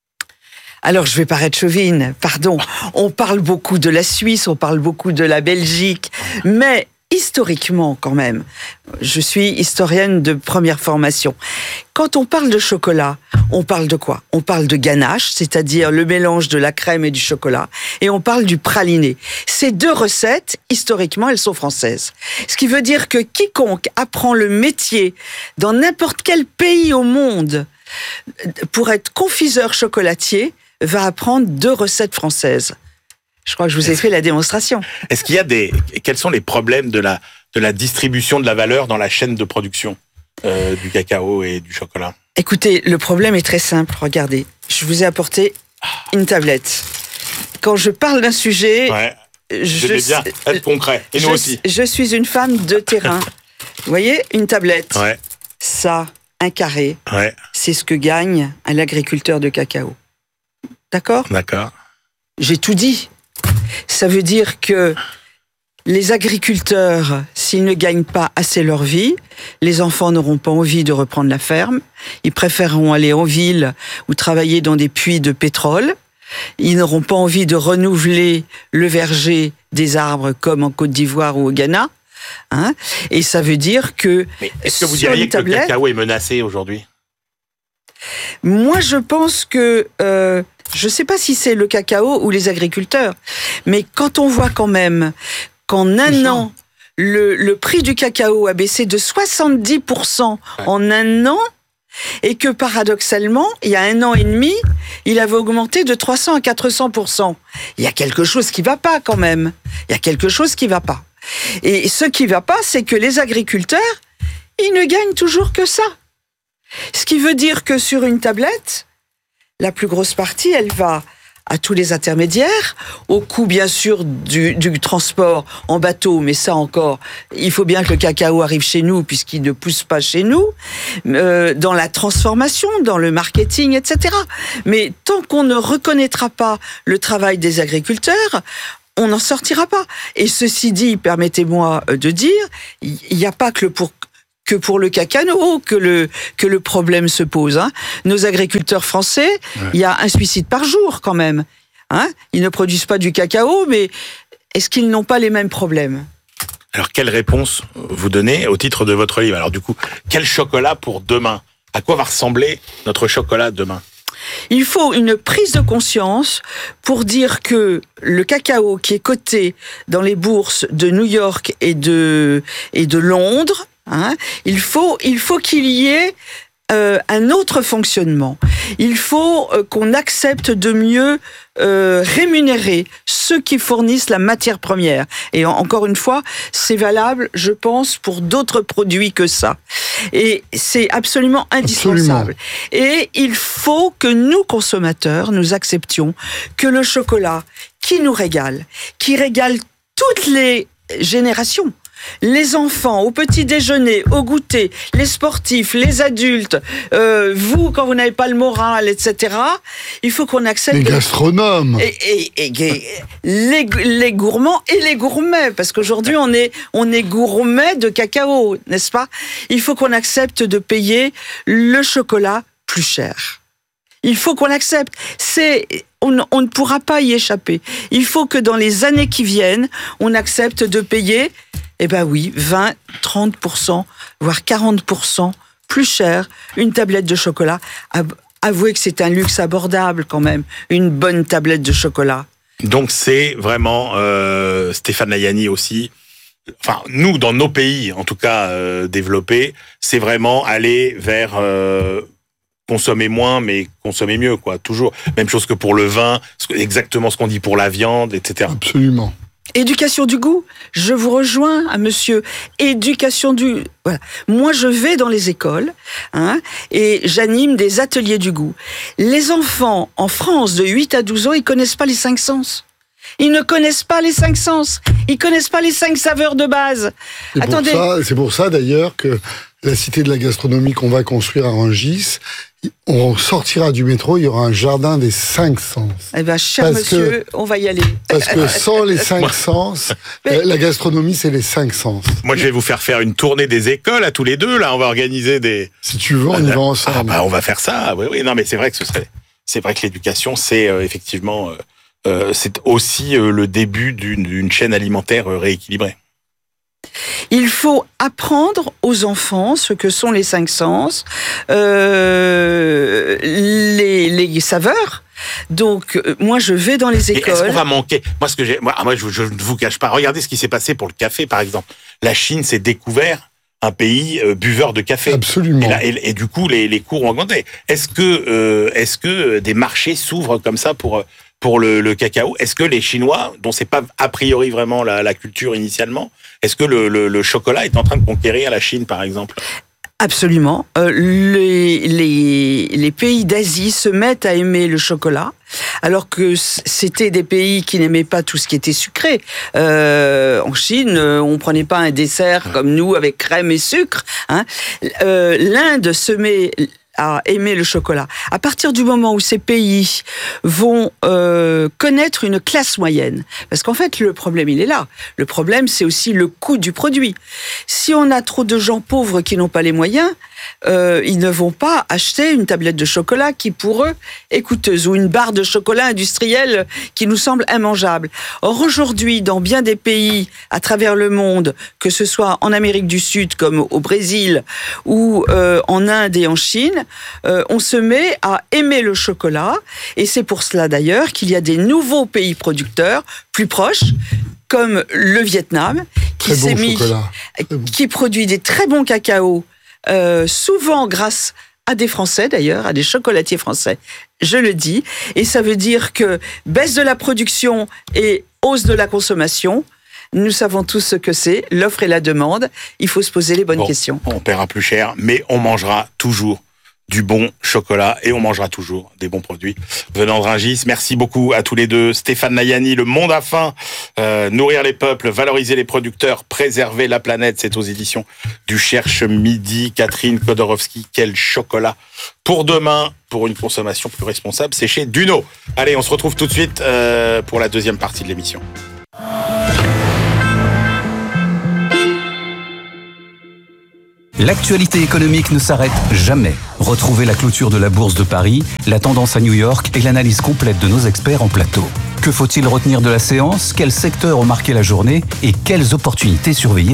S15: Alors, je vais paraître chauvine, pardon. On parle beaucoup de la Suisse, on parle beaucoup de la Belgique, mais historiquement quand même, je suis historienne de première formation. Quand on parle de chocolat, on parle de quoi? On parle de ganache, c'est-à-dire le mélange de la crème et du chocolat, et on parle du praliné. Ces deux recettes, historiquement, elles sont françaises. Ce qui veut dire que quiconque apprend le métier dans n'importe quel pays au monde pour être confiseur chocolatier va apprendre deux recettes françaises. Je crois que je vous ai fait la démonstration.
S13: Est-ce qu'il y a des... Quels sont les problèmes de la, de la distribution de la valeur dans la chaîne de production euh, du cacao et du chocolat?
S15: Écoutez, le problème est très simple. Regardez, je vous ai apporté une tablette. Quand je parle d'un sujet...
S13: Ouais, je vais bien être concret. Et
S15: je,
S13: nous aussi.
S15: Je suis une femme de terrain. Vous voyez, une tablette.
S13: Ouais.
S15: Ça, un carré.
S13: Ouais.
S15: C'est ce que gagne un agriculteur de cacao. D'accord?
S13: D'accord.
S15: J'ai tout dit. Ça veut dire que les agriculteurs, s'ils ne gagnent pas assez leur vie, les enfants n'auront pas envie de reprendre la ferme. Ils préféreront aller en ville ou travailler dans des puits de pétrole. Ils n'auront pas envie de renouveler le verger des arbres comme en Côte d'Ivoire ou au Ghana. Hein? Et ça veut dire que...
S13: Mais est-ce que vous diriez que le cacao est menacé aujourd'hui?
S15: Moi, je pense que... Euh, je ne sais pas si c'est le cacao ou les agriculteurs, mais quand on voit quand même qu'en un an, le, le prix du cacao a baissé de soixante-dix pour cent en un an, et que paradoxalement, il y a un an et demi, il avait augmenté de trois cents à quatre cents pour cent. Il y a quelque chose qui ne va pas quand même. Il y a quelque chose qui ne va pas. Et ce qui ne va pas, c'est que les agriculteurs, ils ne gagnent toujours que ça. Ce qui veut dire que sur une tablette, la plus grosse partie, elle va à tous les intermédiaires, au coût bien sûr du, du transport en bateau, mais ça encore, il faut bien que le cacao arrive chez nous puisqu'il ne pousse pas chez nous, euh, dans la transformation, dans le marketing, et cetera. Mais tant qu'on ne reconnaîtra pas le travail des agriculteurs, on n'en sortira pas. Et ceci dit, permettez-moi de dire, il n'y a pas que le pour que pour le cacao que le, que le problème se pose. Hein. Nos agriculteurs français, ouais. il y a un suicide par jour quand même. Hein. Ils ne produisent pas du cacao, mais est-ce qu'ils n'ont pas les mêmes problèmes ?
S13: Alors, quelle réponse vous donnez au titre de votre livre ? Alors du coup, quel chocolat pour demain ? À quoi va ressembler notre chocolat demain ?
S15: Il faut une prise de conscience pour dire que le cacao qui est coté dans les bourses de New York et de, et de Londres, Hein, il faut, il faut qu'il y ait euh, un autre fonctionnement. Il faut euh, qu'on accepte de mieux euh, rémunérer ceux qui fournissent la matière première. Et en, encore une fois, c'est valable, je pense, pour d'autres produits que ça. Et c'est absolument indispensable. Absolument. Et il faut que nous, consommateurs, nous acceptions que le chocolat qui nous régale, qui régale toutes les générations, les enfants, au petit déjeuner, au goûter, les sportifs, les adultes, euh, vous, quand vous n'avez pas le moral, et cetera, il faut qu'on accepte...
S14: Les gastronomes
S15: et, et, et, et les, les gourmands et les gourmets, parce qu'aujourd'hui, on est, on est gourmet de cacao, n'est-ce pas ? Il faut qu'on accepte de payer le chocolat plus cher. Il faut qu'on l'accepte. C'est... On, on ne pourra pas y échapper. Il faut que dans les années qui viennent, on accepte de payer... Eh ben oui, vingt, trente pour cent, voire quarante pour cent plus cher, une tablette de chocolat. Avouez que c'est un luxe abordable quand même, une bonne tablette de chocolat.
S13: Donc c'est vraiment, euh, Stéphane Layani aussi, enfin nous dans nos pays, en tout cas euh, développés, c'est vraiment aller vers... Euh, consommer moins, mais consommer mieux, quoi. Toujours. Même chose que pour le vin, exactement ce qu'on dit pour la viande, et cetera.
S14: Absolument.
S15: Éducation du goût, je vous rejoins, à monsieur. Éducation du... Voilà. Moi, je vais dans les écoles hein, et j'anime des ateliers du goût. Les enfants, en France, de huit à douze ans, ils connaissent pas les cinq sens. Ils ne connaissent pas les cinq sens. Ils connaissent pas les cinq saveurs de base.
S14: C'est
S15: Attendez.
S14: Pour ça, c'est pour ça, d'ailleurs, que la cité de la gastronomie qu'on va construire à Rungis, on sortira du métro, il y aura un jardin des cinq sens.
S15: Eh bien, cher parce monsieur, que, on va y aller.
S14: Parce que sans les cinq Moi, sens, mais... la gastronomie, c'est les cinq sens.
S13: Moi, je vais vous faire faire une tournée des écoles à tous les deux. Là, on va organiser des...
S14: Si tu veux, on y va ensemble.
S13: Ah, bah, on va faire ça. Oui, oui. Non, mais c'est vrai que ce serait... C'est vrai que l'éducation, c'est euh, effectivement... Euh, euh, c'est aussi euh, le début d'une, d'une chaîne alimentaire euh, rééquilibrée.
S15: Il faut apprendre aux enfants ce que sont les cinq sens, euh, les, les saveurs. Donc, moi, je vais dans les écoles.
S13: Et est-ce qu'on va manquer ? Moi, ce que j'ai, moi, moi, je, je ne vous cache pas. Regardez ce qui s'est passé pour le café, par exemple. La Chine s'est découvert un pays euh, buveur de café.
S14: Absolument.
S13: Et, là, et, et du coup, les, les cours ont augmenté. Est-ce que, euh, est-ce que des marchés s'ouvrent comme ça pour pour le, le cacao ? Est-ce que les Chinois, dont c'est pas a priori vraiment la, la culture initialement, est-ce que le, le, le chocolat est en train de conquérir la Chine, par exemple ?
S15: Absolument. Euh, les, les, les pays d'Asie se mettent à aimer le chocolat, alors que c'était des pays qui n'aimaient pas tout ce qui était sucré. Euh, en Chine, on prenait pas un dessert comme nous avec crème et sucre. Hein. Euh, L'Inde se met à aimer le chocolat. À partir du moment où ces pays vont euh, connaître une classe moyenne, parce qu'en fait, le problème, il est là. Le problème, c'est aussi le coût du produit. Si on a trop de gens pauvres qui n'ont pas les moyens, euh, ils ne vont pas acheter une tablette de chocolat qui, pour eux, est coûteuse, ou une barre de chocolat industriel qui nous semble immangeable. Or, aujourd'hui, dans bien des pays à travers le monde, que ce soit en Amérique du Sud, comme au Brésil, ou euh, en Inde et en Chine, euh, on se met à aimer le chocolat. Et c'est pour cela d'ailleurs qu'il y a des nouveaux pays producteurs plus proches, comme le Vietnam, qui s'est mis, qui produit des très bons cacao, euh, souvent grâce à des Français d'ailleurs, à des chocolatiers français, je le dis. Et ça veut dire que baisse de la production et hausse de la consommation, nous savons tous ce que c'est, l'offre et la demande. Il faut se poser les bonnes
S13: bon,
S15: questions.
S13: On paiera plus cher, mais on mangera toujours du bon chocolat et on mangera toujours des bons produits venant de Rungis. Merci beaucoup à tous les deux. Stéphane Nayani, Le Monde a faim, euh, nourrir les peuples, valoriser les producteurs, préserver la planète. C'est aux éditions du Cherche Midi. Catherine Kodorowski, quel chocolat pour demain, pour une consommation plus responsable, c'est chez Duno. Allez, on se retrouve tout de suite euh, pour la deuxième partie de l'émission.
S6: L'actualité économique ne s'arrête jamais. Retrouvez la clôture de la Bourse de Paris, la tendance à New York et l'analyse complète de nos experts en plateau. Que faut-il retenir de la séance? Quels secteurs ont marqué la journée? Et quelles opportunités surveiller?